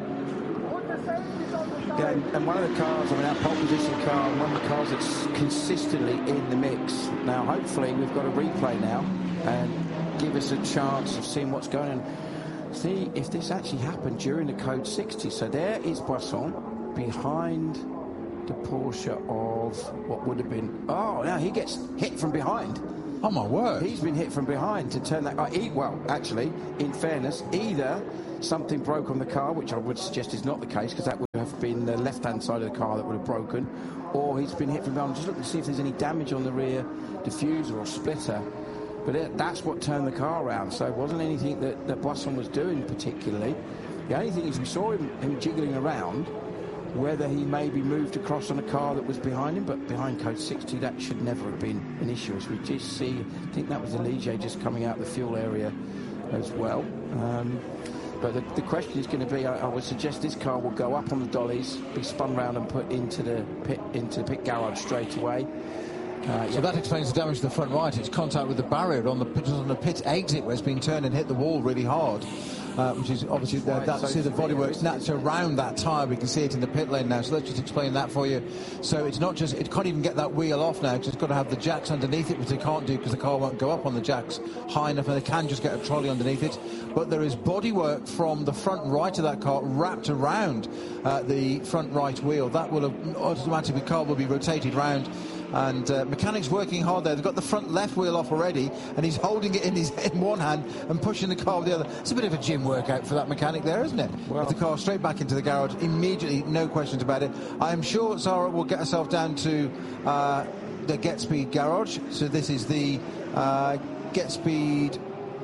Yeah, and one of the cars, I mean, our pole position car, one of the cars that's consistently in the mix. Now, hopefully, we've got a replay now and give us a chance of seeing what's going on. See if this actually happened during the Code sixty. So there is Boisson behind the Porsche of what would have been... Oh, now he gets hit from behind. Oh, my word. He's been hit from behind to turn that... Uh, he, well, actually, in fairness, either something broke on the car, which I would suggest is not the case, because that would have been the left-hand side of the car that would have broken, or he's been hit from behind. Just looking to see if there's any damage on the rear diffuser or splitter. But it, that's what turned the car around. So it wasn't anything that, that Boisson was doing particularly. The only thing is we saw him, him jiggling around, whether he maybe moved across on a car that was behind him, but behind Code sixty, that should never have been an issue. As we just see, I think that was the Ligier just coming out of the fuel area as well. Um, but the, the question is going to be, I, I would suggest this car will go up on the dollies, be spun round and put into the pit, into the pit garage straight away. Uh, so yeah. that explains the damage to the front right. It's contact with the barrier on the pit, on the pit exit where it's been turned and hit the wall really hard. Uh, which is obviously uh, that's so the bodywork's that's around that tyre. We can see it in the pit lane now. So let's just explain that for you. So it's not just, it can't even get that wheel off now because it's got to have the jacks underneath it, which they can't do because the car won't go up on the jacks high enough, and they can just get a trolley underneath it. But there is bodywork from the front right of that car wrapped around uh, the front right wheel. That will have automatically, the car will be rotated round. And uh, mechanics working hard there. They've got the front left wheel off already, and he's holding it in his in one hand and pushing the car with the other. It's a bit of a gym workout for that mechanic there, isn't it? Well, with the car straight back into the garage immediately, no questions about it. I am sure Zara will get herself down to uh, the GetSpeed garage. So this is the uh, GetSpeed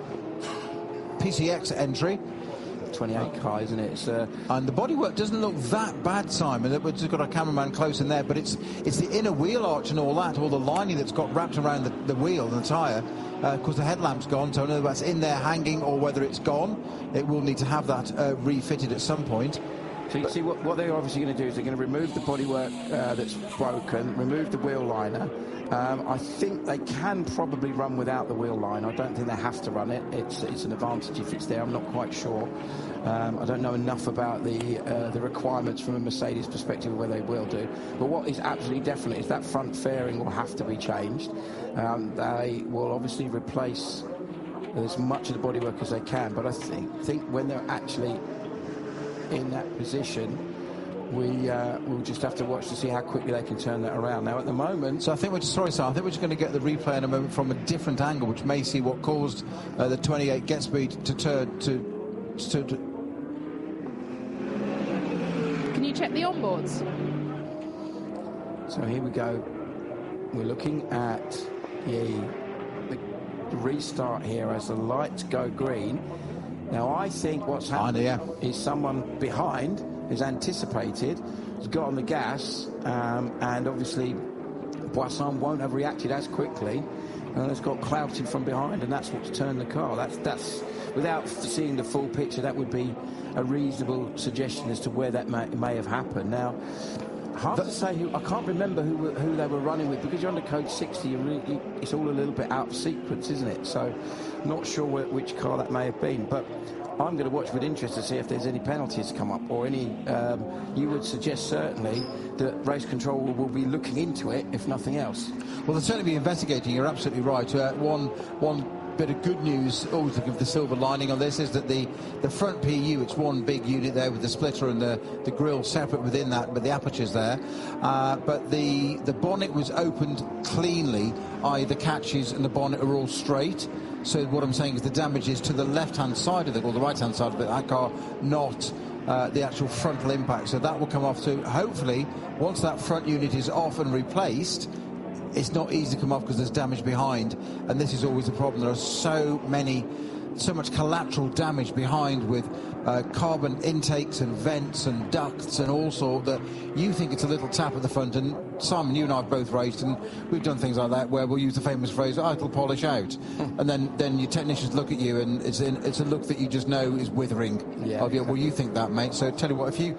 P C X entry. twenty-eight car, isn't it? It's, uh, and the bodywork doesn't look that bad, Simon. We've just got our cameraman close in there, but it's it's the inner wheel arch and all that, all the lining that's got wrapped around the, the wheel and the tyre, because uh, the headlamp's gone. So whether that's in there hanging or whether it's gone, it will need to have that uh, refitted at some point. So you see what, what they're obviously going to do is they're going to remove the bodywork uh, that's broken, remove the wheel liner. Um, I think they can probably run without the wheel line. I don't think they have to run it. It's it's an advantage if it's there. I'm not quite sure. Um, I don't know enough about the uh, the requirements from a Mercedes perspective of whether they will do. But what is absolutely definite is that front fairing will have to be changed. Um, they will obviously replace as much of the bodywork as they can. But I think think when they're actually in that position, we uh, we'll just have to watch to see how quickly they can turn that around. Now, at the moment... So I think we're just, sorry, sir, I think we're just going to get the replay in a moment from a different angle, which may see what caused uh, the twenty-eight GetSpeed to turn to, to, to... Can you check the onboards? So here we go. We're looking at the, the restart here as the lights go green. Now, I think what's happening yeah. is someone behind has anticipated, has got on the gas, um, and obviously Boisson won't have reacted as quickly, and has got clouted from behind, and that's what's turned the car. That's, that's without seeing the full picture, that would be a reasonable suggestion as to where that may, may have happened. Now, hard to say who, I can't remember who who they were running with, because you're under Code sixty, you really, it's all a little bit out of sequence, isn't it? So, not sure where, which car that may have been, but I'm going to watch with interest to see if there's any penalties come up or any. Um, you would suggest certainly that race control will, will be looking into it, if nothing else. Well, they'll certainly be investigating. You're absolutely right. Uh, one one. bit of good news, always to give the silver lining on this, is that the, the front P U, it's one big unit there with the splitter and the, the grille separate within that, but the aperture's there. Uh, but the, the bonnet was opened cleanly, that is the catches and the bonnet are all straight. So what I'm saying is the damage is to the left-hand side of it, or the right-hand side of it, that car, not uh, the actual frontal impact. So that will come off too. Hopefully, once that front unit is off and replaced, it's not easy to come off because there's damage behind, and this is always the problem. There are so many so much collateral damage behind with uh, carbon intakes and vents and ducts and all sort that you think it's a little tap at the front. And Simon, you and I have both raced, and we've done things like that where we'll use the famous phrase, oh, it'll polish out. And then, then your technicians look at you and it's, in, it's a look that you just know is withering. Yeah, of your, well, you think that, mate. So tell you what, if you...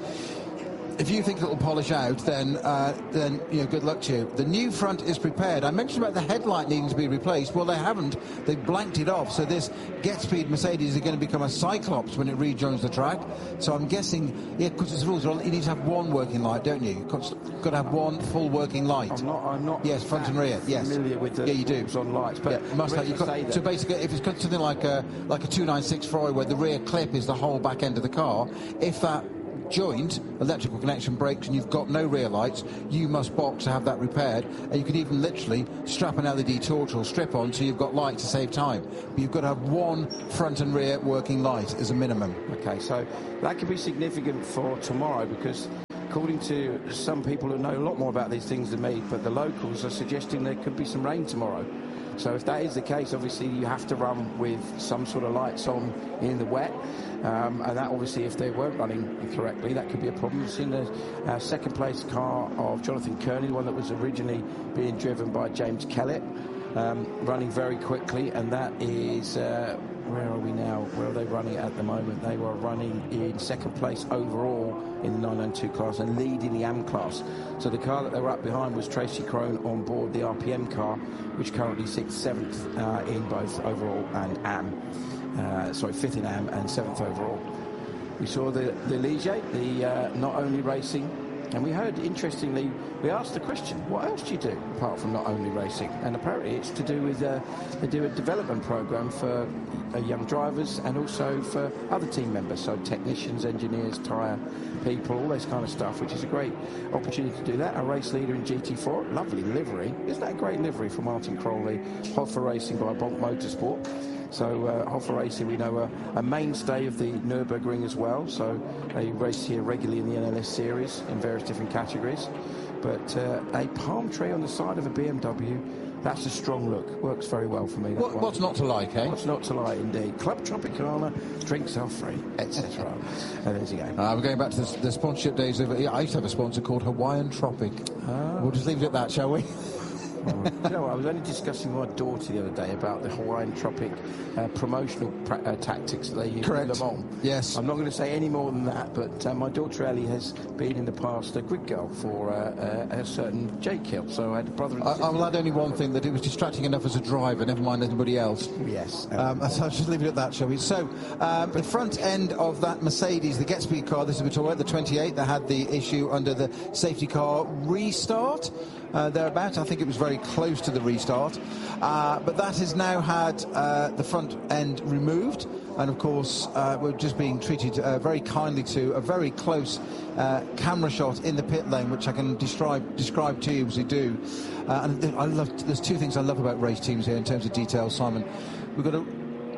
If you think it'll polish out, then uh, then you know, good luck to you. The new front is prepared. I mentioned about the headlight needing to be replaced. Well, they haven't. They've blanked it off. So this GetSpeed Mercedes is going to become a Cyclops when it rejoins the track. So I'm guessing, yeah, because the rules, you need to have one working light, don't you? You've got to have one full working light. I'm not. I'm not. Yes, front and rear. Yes, familiar with the yeah, you do. rules on lights, but yeah, must have. You've got, so basically, if it's got something like a like a two ninety-six Freud, where the rear clip is the whole back end of the car, if that joint electrical connection breaks and you've got no rear lights, you must box to have that repaired. And you can even literally strap an L E D torch or strip on so you've got light to save time. But you've got to have one front and rear working light as a minimum. Okay, so that could be significant for tomorrow, because according to some people who know a lot more about these things than me, but the locals are suggesting there could be some rain tomorrow. So if that is the case, obviously you have to run with some sort of lights on in the wet. Um, and that obviously, if they weren't running correctly, that could be a problem. We've seen the uh, second place car of Jonathan Kearney, the one that was originally being driven by James Kellett, um, running very quickly. And that is, uh, where are we now? Where are they running at the moment? They were running in second place overall in the nine ninety-two class and leading the A M class. So the car that they were up behind was Tracy Crone on board the R P M car, which currently sits seventh uh, in both overall and A M. Uh, sorry, fifth in A M and seventh overall. We saw the, the Ligier, the uh, not only racing, and we heard, interestingly, we asked the question, what else do you do apart from not only racing? And apparently it's to do with, uh, they do a development program for uh, young drivers and also for other team members, so technicians, engineers, tyre people, all this kind of stuff, which is a great opportunity to do that. A race leader in G T four, lovely livery. Isn't that a great livery for Martin Crowley? Hoffer Racing by Bonk Motorsport. So uh, Hoffer Racing, we know, a, a mainstay of the Nürburgring as well. So they race here regularly in the N L S series in various different categories. But uh, a palm tree on the side of a B M W, that's a strong look. Works very well for me. That What, what's not to like, eh? What's not to like, indeed. Club Tropicana, drinks are free, et cetera. And there's you go. Uh, we're going back to the, the sponsorship days of. Yeah, I used to have a sponsor called Hawaiian Tropic. Ah. We'll just leave it at that, shall we? Oh, you know what, I was only discussing with my daughter the other day about the Hawaiian Tropic uh, promotional pra- uh, tactics that they use Correct. in Le Mans. Yes. I'm not going to say any more than that, but uh, my daughter Ellie has been in the past a grid girl for uh, uh, a certain Jake Hill, so I had a brother and I, sister. I will add only one thing, that it was distracting enough as a driver, never mind anybody else. Yes. Um, so I'll just leave it at that, shall we? So, um, the front end of that Mercedes, the GetSpeed car, this is the twenty-eight, that had the issue under the safety car restart. Uh, thereabout. I think it was very close to the restart. Uh, but that has now had uh, the front end removed. And, of course, uh, we're just being treated uh, very kindly to a very close uh, camera shot in the pit lane, which I can describe, describe to you as we do. Uh, and I love, there's two things I love about race teams here in terms of detail, Simon. We've got a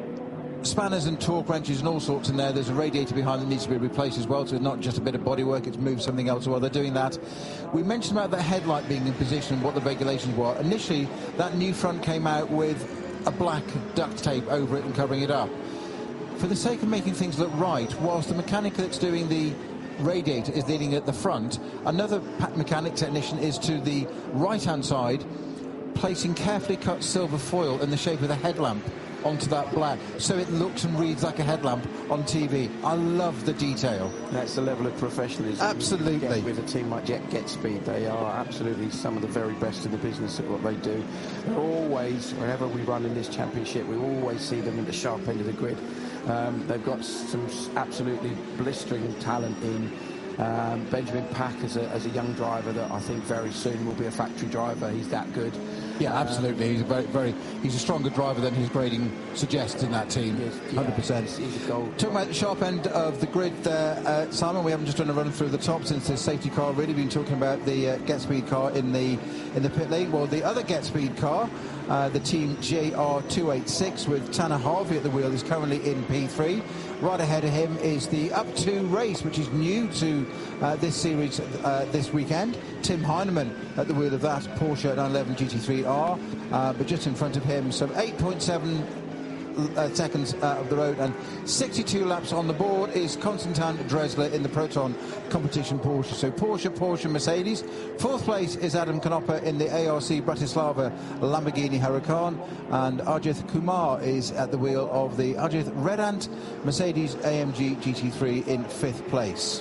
spanners and torque wrenches and all sorts in there. There's a radiator behind that needs to be replaced as well, so it's not just a bit of bodywork, it's moved something else while they're doing that. We mentioned about the headlight being in position and what the regulations were. Initially, that new front came out with a black duct tape over it and covering it up. For the sake of making things look right, whilst the mechanic that's doing the radiator is leading at the front, another mechanic technician is to the right-hand side, placing carefully cut silver foil in the shape of the headlamp onto that black, so it looks and reads like a headlamp on T V. I love the detail. That's the level of professionalism. Absolutely. With a team like Jet GetSpeed, they are absolutely some of the very best in the business at what they do. They're always, wherever we run in this championship, we always see them at the sharp end of the grid. Um, they've got some absolutely blistering talent in um, Benjamin Pack as a, as a young driver that I think very soon will be a factory driver. He's that good. Yeah, absolutely. He's a very, very, he's a stronger driver than his grading suggests in that team. Yes, yeah, one hundred percent. He's, he's a gold. Talking about the sharp end of the grid there, uh, Simon, we haven't just done a run through the top since the safety car. Really been talking about the uh, GetSpeed car in the in the pit lane. Well, the other GetSpeed car, uh, the team J R two eighty-six with Tanner Harvey at the wheel, is currently in P three. Right ahead of him is the Up two race, which is new to uh, this series uh, this weekend. Tim Heinemann at the wheel of that Porsche nine eleven G T three R. Uh, but just in front of him, some eight point seven uh, seconds uh, of the road, and sixty-two laps on the board is Konstantin Dressler in the Proton competition Porsche. So Porsche, Porsche, Mercedes. Fourth place is Adam Knoppe in the A R C Bratislava Lamborghini Huracan, and Ajith Kumar is at the wheel of the Ajith Redant Mercedes A M G G T three in fifth place.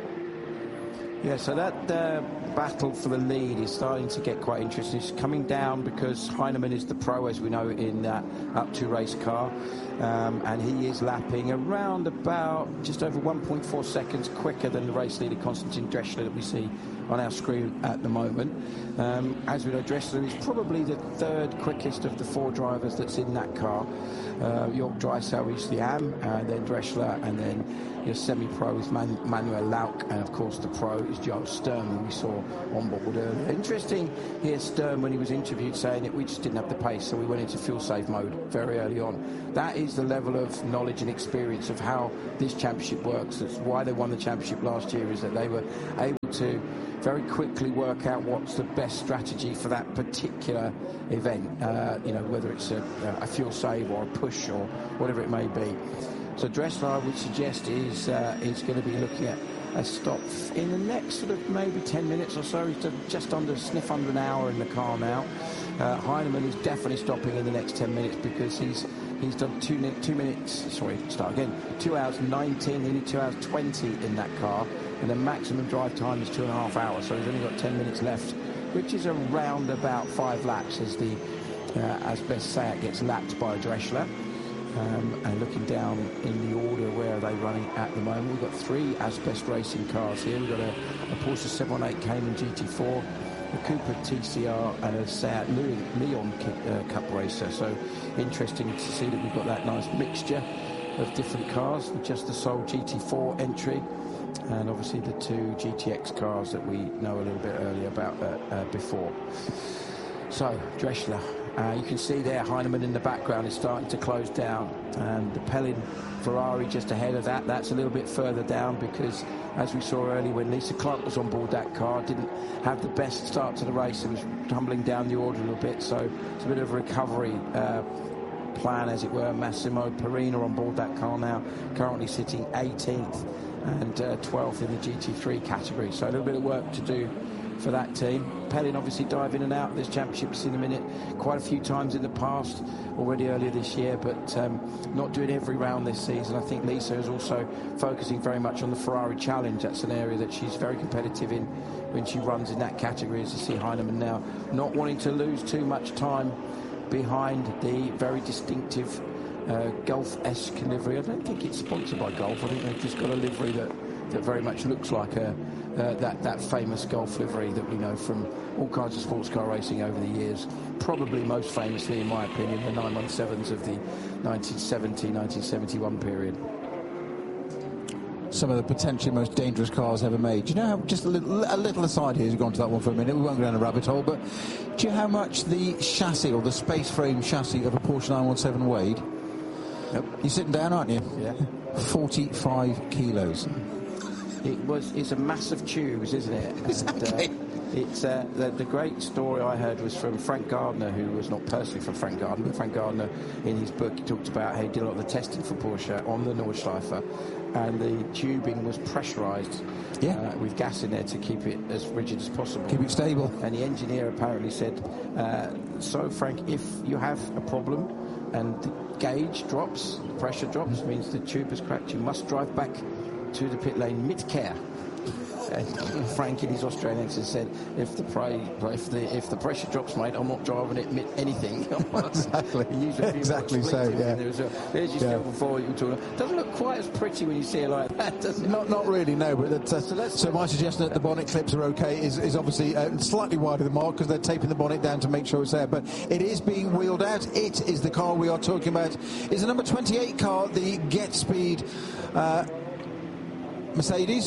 Yeah, so that uh, battle for the lead is starting to get quite interesting. It's coming down because Heinemann is the pro, as we know, in that up to race car. Um, and he is lapping around about just over one point four seconds quicker than the race leader Konstantin Dressler that we see on our screen at the moment. Um, as we know, Dressler is probably the third quickest of the four drivers that's in that car. Uh, Jörg Dreisau is the A M, and then Dressler, and then your semi-pro is Man Manuel Lauk, and of course the pro is Giles Stern, who we saw on board earlier. Interesting here, Stern, when he was interviewed, saying that we just didn't have the pace, so we went into fuel-save mode very early on. That is the level of knowledge and experience of how this championship works. That's why they won the championship last year, is that they were able to very quickly work out what's the best strategy for that particular event, uh, you know, whether it's a, a fuel save or a push or whatever it may be. So Dressler, I would suggest, is uh, is going to be looking at a stop in the next sort of maybe ten minutes or so. He's just under, sniff under an hour in the car now. Uh, Heinemann is definitely stopping in the next ten minutes because he's he's done two, two minutes, sorry, start again, two hours nineteen, nearly two hours twenty in that car, and the maximum drive time is two and a half hours, so he's only got ten minutes left, which is around about five laps as the uh, as best Seat gets lapped by Dressler. Um, and looking down in the order where are they running at the moment, we've got three Asbest Racing cars here. We've got a, a Porsche seven eighteen Cayman G T four, a Cooper T C R, and a Seat Leon uh, Cup Racer. So interesting to see that we've got that nice mixture of different cars, with just the sole G T four entry, and obviously the two G T X cars that we know a little bit earlier about uh, uh, before. So Dressler, uh, you can see there Heinemann in the background is starting to close down, and the Pellin Ferrari just ahead of that. That's a little bit further down because, as we saw earlier, when Lisa Clark was on board that car, didn't have the best start to the race and was tumbling down the order a little bit, so it's a bit of a recovery uh, plan, as it were. Massimo Perina on board that car now, currently sitting eighteenth and uh, twelfth in the G T three category, so a little bit of work to do for that team. Pellin obviously dive in and out of this championship in a minute quite a few times in the past, already earlier this year, but um, not doing every round this season. I think Lisa is also focusing very much on the Ferrari Challenge. That's an area that she's very competitive in when she runs in that category, as you see Heinemann now not wanting to lose too much time behind the very distinctive uh, Golf-esque livery. I don't think it's sponsored by Golf. I think they've just got a livery that, that very much looks like a Uh, that, that famous Golf livery that we know from all kinds of sports car racing over the years. Probably most famously, in my opinion, the nine one sevens of the nineteen seventy nineteen seventy-one period. Some of the potentially most dangerous cars ever made. Do you know how, just a little, a little aside here, as we've gone to that one for a minute, we won't go down a rabbit hole, but do you know how much the chassis, or the space frame chassis of a Porsche nine one seven weighed? Yep. You're sitting down, aren't you? Yeah. forty-five kilos. It was, it's a massive tubes, isn't it? Exactly. And, uh, it's, uh, the, the great story I heard was from Frank Gardner, who was not personally from Frank Gardner, but Frank Gardner, in his book, he talked about how he did a lot of the testing for Porsche on the Nordschleife, and the tubing was pressurised, yeah. uh, with gas in there to keep it as rigid as possible. Keep it stable. And the engineer apparently said, uh, so Frank, if you have a problem and the gauge drops, the pressure drops, means the tube has cracked, you must drive back to the pit lane mid-care. And Frank, in his Australian accent, said, "If the pray, if the if the pressure drops, mate, I'm not driving it mid anything." Exactly. Exactly so. Yeah. There's, a, there's your yeah. silver foil. You talk. Doesn't look quite as pretty when you see it like that, does it? Not not really, no. But that's, uh, so, that's, so my suggestion that the bonnet clips are okay is is obviously uh, slightly wider than mark because they're taping the bonnet down to make sure it's there. But it is being wheeled out. It is the car we are talking about. It's the number twenty-eight car, the Get Speed Uh, Mercedes.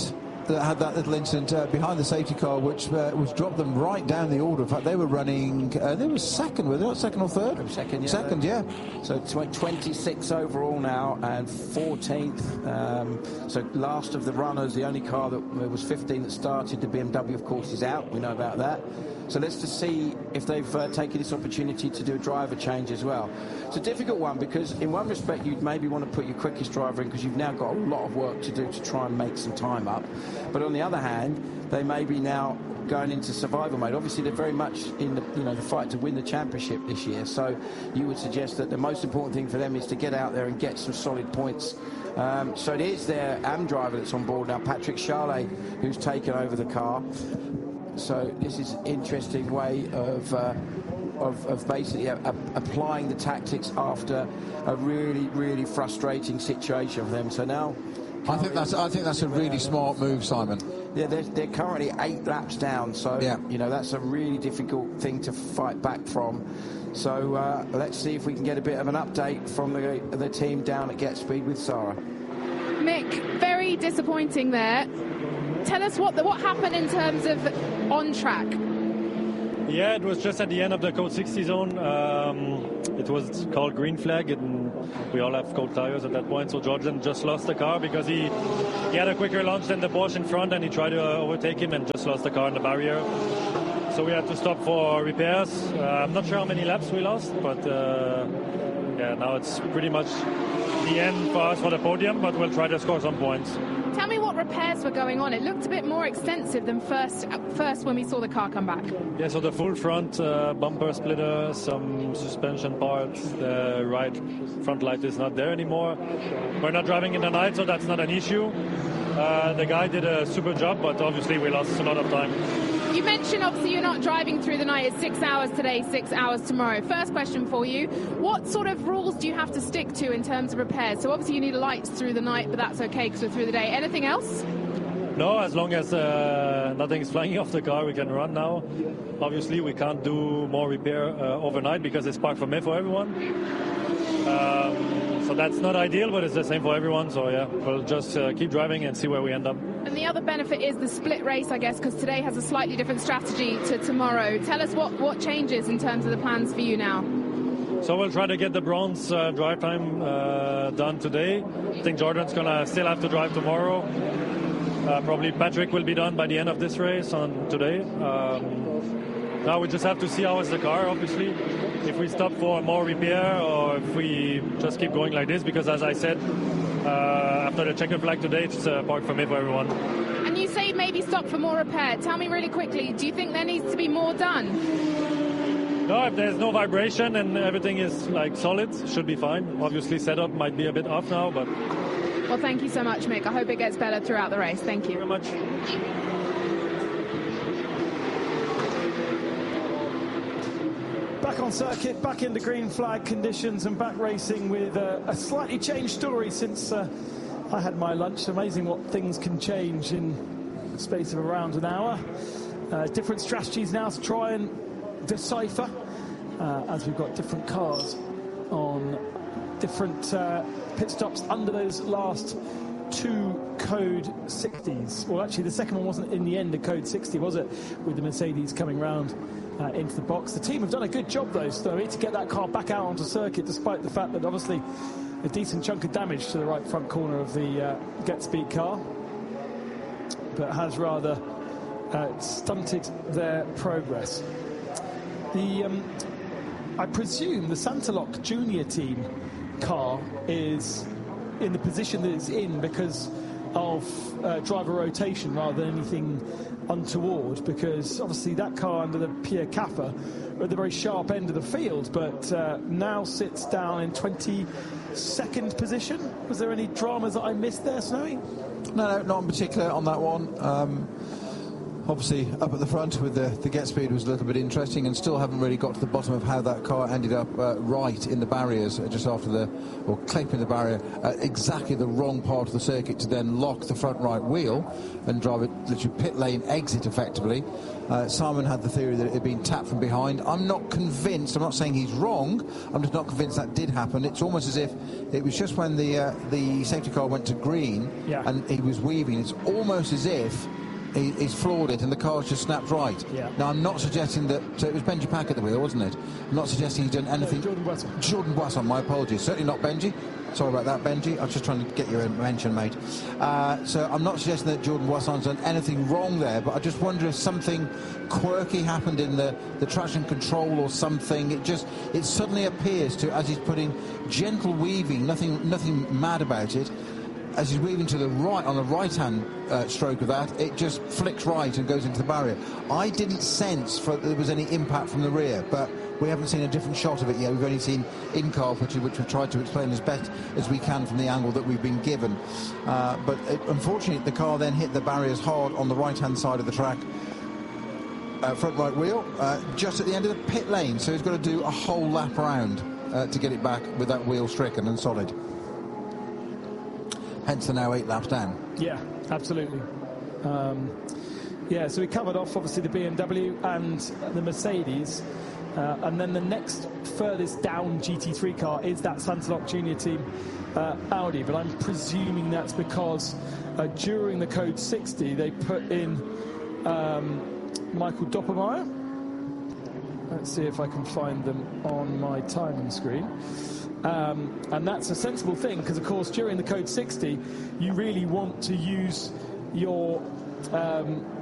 that had that little incident uh, behind the safety car, which uh, which dropped them right down the order. In fact, they were running. Uh, they were second, were they not second or third? Second, yeah. Second, yeah. So twenty-six overall now and fourteenth. Um, so last of the runners, the only car that was fifteen that started. The B M W, of course, is out. We know about that. So let's just see if they've uh, taken this opportunity to do a driver change as well. It's a difficult one because in one respect you'd maybe want to put your quickest driver in because you've now got a lot of work to do to try and make some time up. But on the other hand, they may be now going into survival mode. Obviously, they're very much in the, you know, the fight to win the championship this year. So you would suggest that the most important thing for them is to get out there and get some solid points. Um, so it is their A M driver that's on board now, Patrick Charlet, who's taken over the car. So this is an interesting way of uh, of, of basically a, a, applying the tactics after a really, really frustrating situation for them. So now, I think that's I think that's a really smart move, Simon. Yeah, they're, they're currently eight laps down. So yeah. you know that's a really difficult thing to fight back from. So uh, let's see if we can get a bit of an update from the the team down at Get Speed with Sarah. Mick, very disappointing there. Tell us what the, what happened in terms of on track. Yeah, it was just at the end of the Code sixty zone. Um, it was called green flag, and we all have cold tires at that point. So Jordan just lost the car because he he had a quicker launch than the Porsche in front, and he tried to uh, overtake him and just lost the car in the barrier. So we had to stop for repairs. Uh, I'm not sure how many laps we lost, but uh, yeah, now it's pretty much the end for us for the podium, but we'll try to score some points. Tell me what repairs were going on. It looked a bit more extensive than first first when we saw the car come back. Yeah, so the full front uh, bumper splitter, some suspension parts, the right front light is not there anymore. We're not driving in the night, so that's not an issue. Uh, the guy did a super job, but obviously we lost a lot of time. You mentioned obviously you're not driving through the night. It's six hours today, six hours tomorrow. First question for you, what sort of rules do you have to stick to in terms of repairs? So obviously you need lights through the night, but that's okay because we're through the day. Anything else? No, as long as uh, nothing is flying off the car, we can run now. Obviously we can't do more repair uh, overnight because it's parked for me for everyone. Um, so that's not ideal, but it's the same for everyone. So yeah, we'll just uh, keep driving and see where we end up. And the other benefit is the split race, I guess, because today has a slightly different strategy to tomorrow. Tell us what, what changes in terms of the plans for you now. So we'll try to get the bronze uh, drive time uh, done today. I think Jordan's going to still have to drive tomorrow. Uh, probably Patrick will be done by the end of this race on today. Um, now we just have to see how is the car, obviously. If we stop for more repair or if we just keep going like this, because as I said, uh, after the checkered flag today, it's uh, parked for me for everyone. And you say maybe stop for more repair. Tell me really quickly, do you think there needs to be more done? No, if there's no vibration and everything is like solid, should be fine. Obviously setup might be a bit off now, but... Well, thank you so much, Mick. I hope it gets better throughout the race. Thank you. Thank you very much. Back on circuit, back in the green flag conditions and back racing with uh, a slightly changed story since uh, I had my lunch. Amazing what things can change in the space of around an hour. Uh, different strategies now to try and decipher uh, as we've got different cars on different uh, pit stops under those last two Code sixties. Well, actually, the second one wasn't in the end a Code sixty, was it? With the Mercedes coming round uh, into the box. The team have done a good job, though, Stowe, to get that car back out onto circuit, despite the fact that obviously a decent chunk of damage to the right front corner of the uh, Get Speed car, but has rather uh, stunted their progress. The um, I presume the Santaloc Junior team car is in the position that it's in because of uh, driver rotation rather than anything untoward, because obviously that car under the Pierre Caffa are at the very sharp end of the field, but uh, now sits down in twenty-second position. Was there any dramas that I missed there, Snowy? No, no, not in particular on that one. Um, Obviously, up at the front with the, the get speed was a little bit interesting, and still haven't really got to the bottom of how that car ended up uh, right in the barriers uh, just after the, or clipping the barrier at exactly the wrong part of the circuit to then lock the front right wheel and drive it literally pit lane exit effectively. Uh, Simon had the theory that it had been tapped from behind. I'm not convinced. I'm not saying he's wrong. I'm just not convinced that did happen. It's almost as if it was just when the uh, the safety car went to green yeah. and he was weaving. It's almost as if He, he's floored it and the car's just snapped right. Yeah. Now, I'm not suggesting that... So it was Benji Pack at the wheel, wasn't it? I'm not suggesting he's done anything... No, Jordan Boisson. Jordan Boisson, my apologies. Certainly not Benji. Sorry about that, Benji. I was just trying to get your mention, mate. Uh, so I'm not suggesting that Jordan Boisson's done anything wrong there, but I just wonder if something quirky happened in the, the traction control or something. It just... It suddenly appears to, as he's putting gentle weaving, nothing, nothing mad about it, as he's weaving to the right, on the right-hand uh, stroke of that, it just flicks right and goes into the barrier. I didn't sense for, there was any impact from the rear, but we haven't seen a different shot of it yet. We've only seen in-car footage, which we've tried to explain as best as we can from the angle that we've been given. Uh, but it, unfortunately, the car then hit the barriers hard on the right-hand side of the track. Uh, front right wheel, uh, just at the end of the pit lane, so he's got to do a whole lap around uh, to get it back with that wheel stricken and solid. Hence the now eight laps down. Yeah, absolutely. Um, yeah, so we covered off obviously the B M W and the Mercedes, uh, and then the next furthest down G T three car is that Santilok Junior Team uh, Audi, but I'm presuming that's because uh, during the Code sixty they put in um, Michael Doppermeyer. Let's see if I can find them on my timing screen. Um, and that's a sensible thing because, of course, during the Code sixty, you really want to use your um,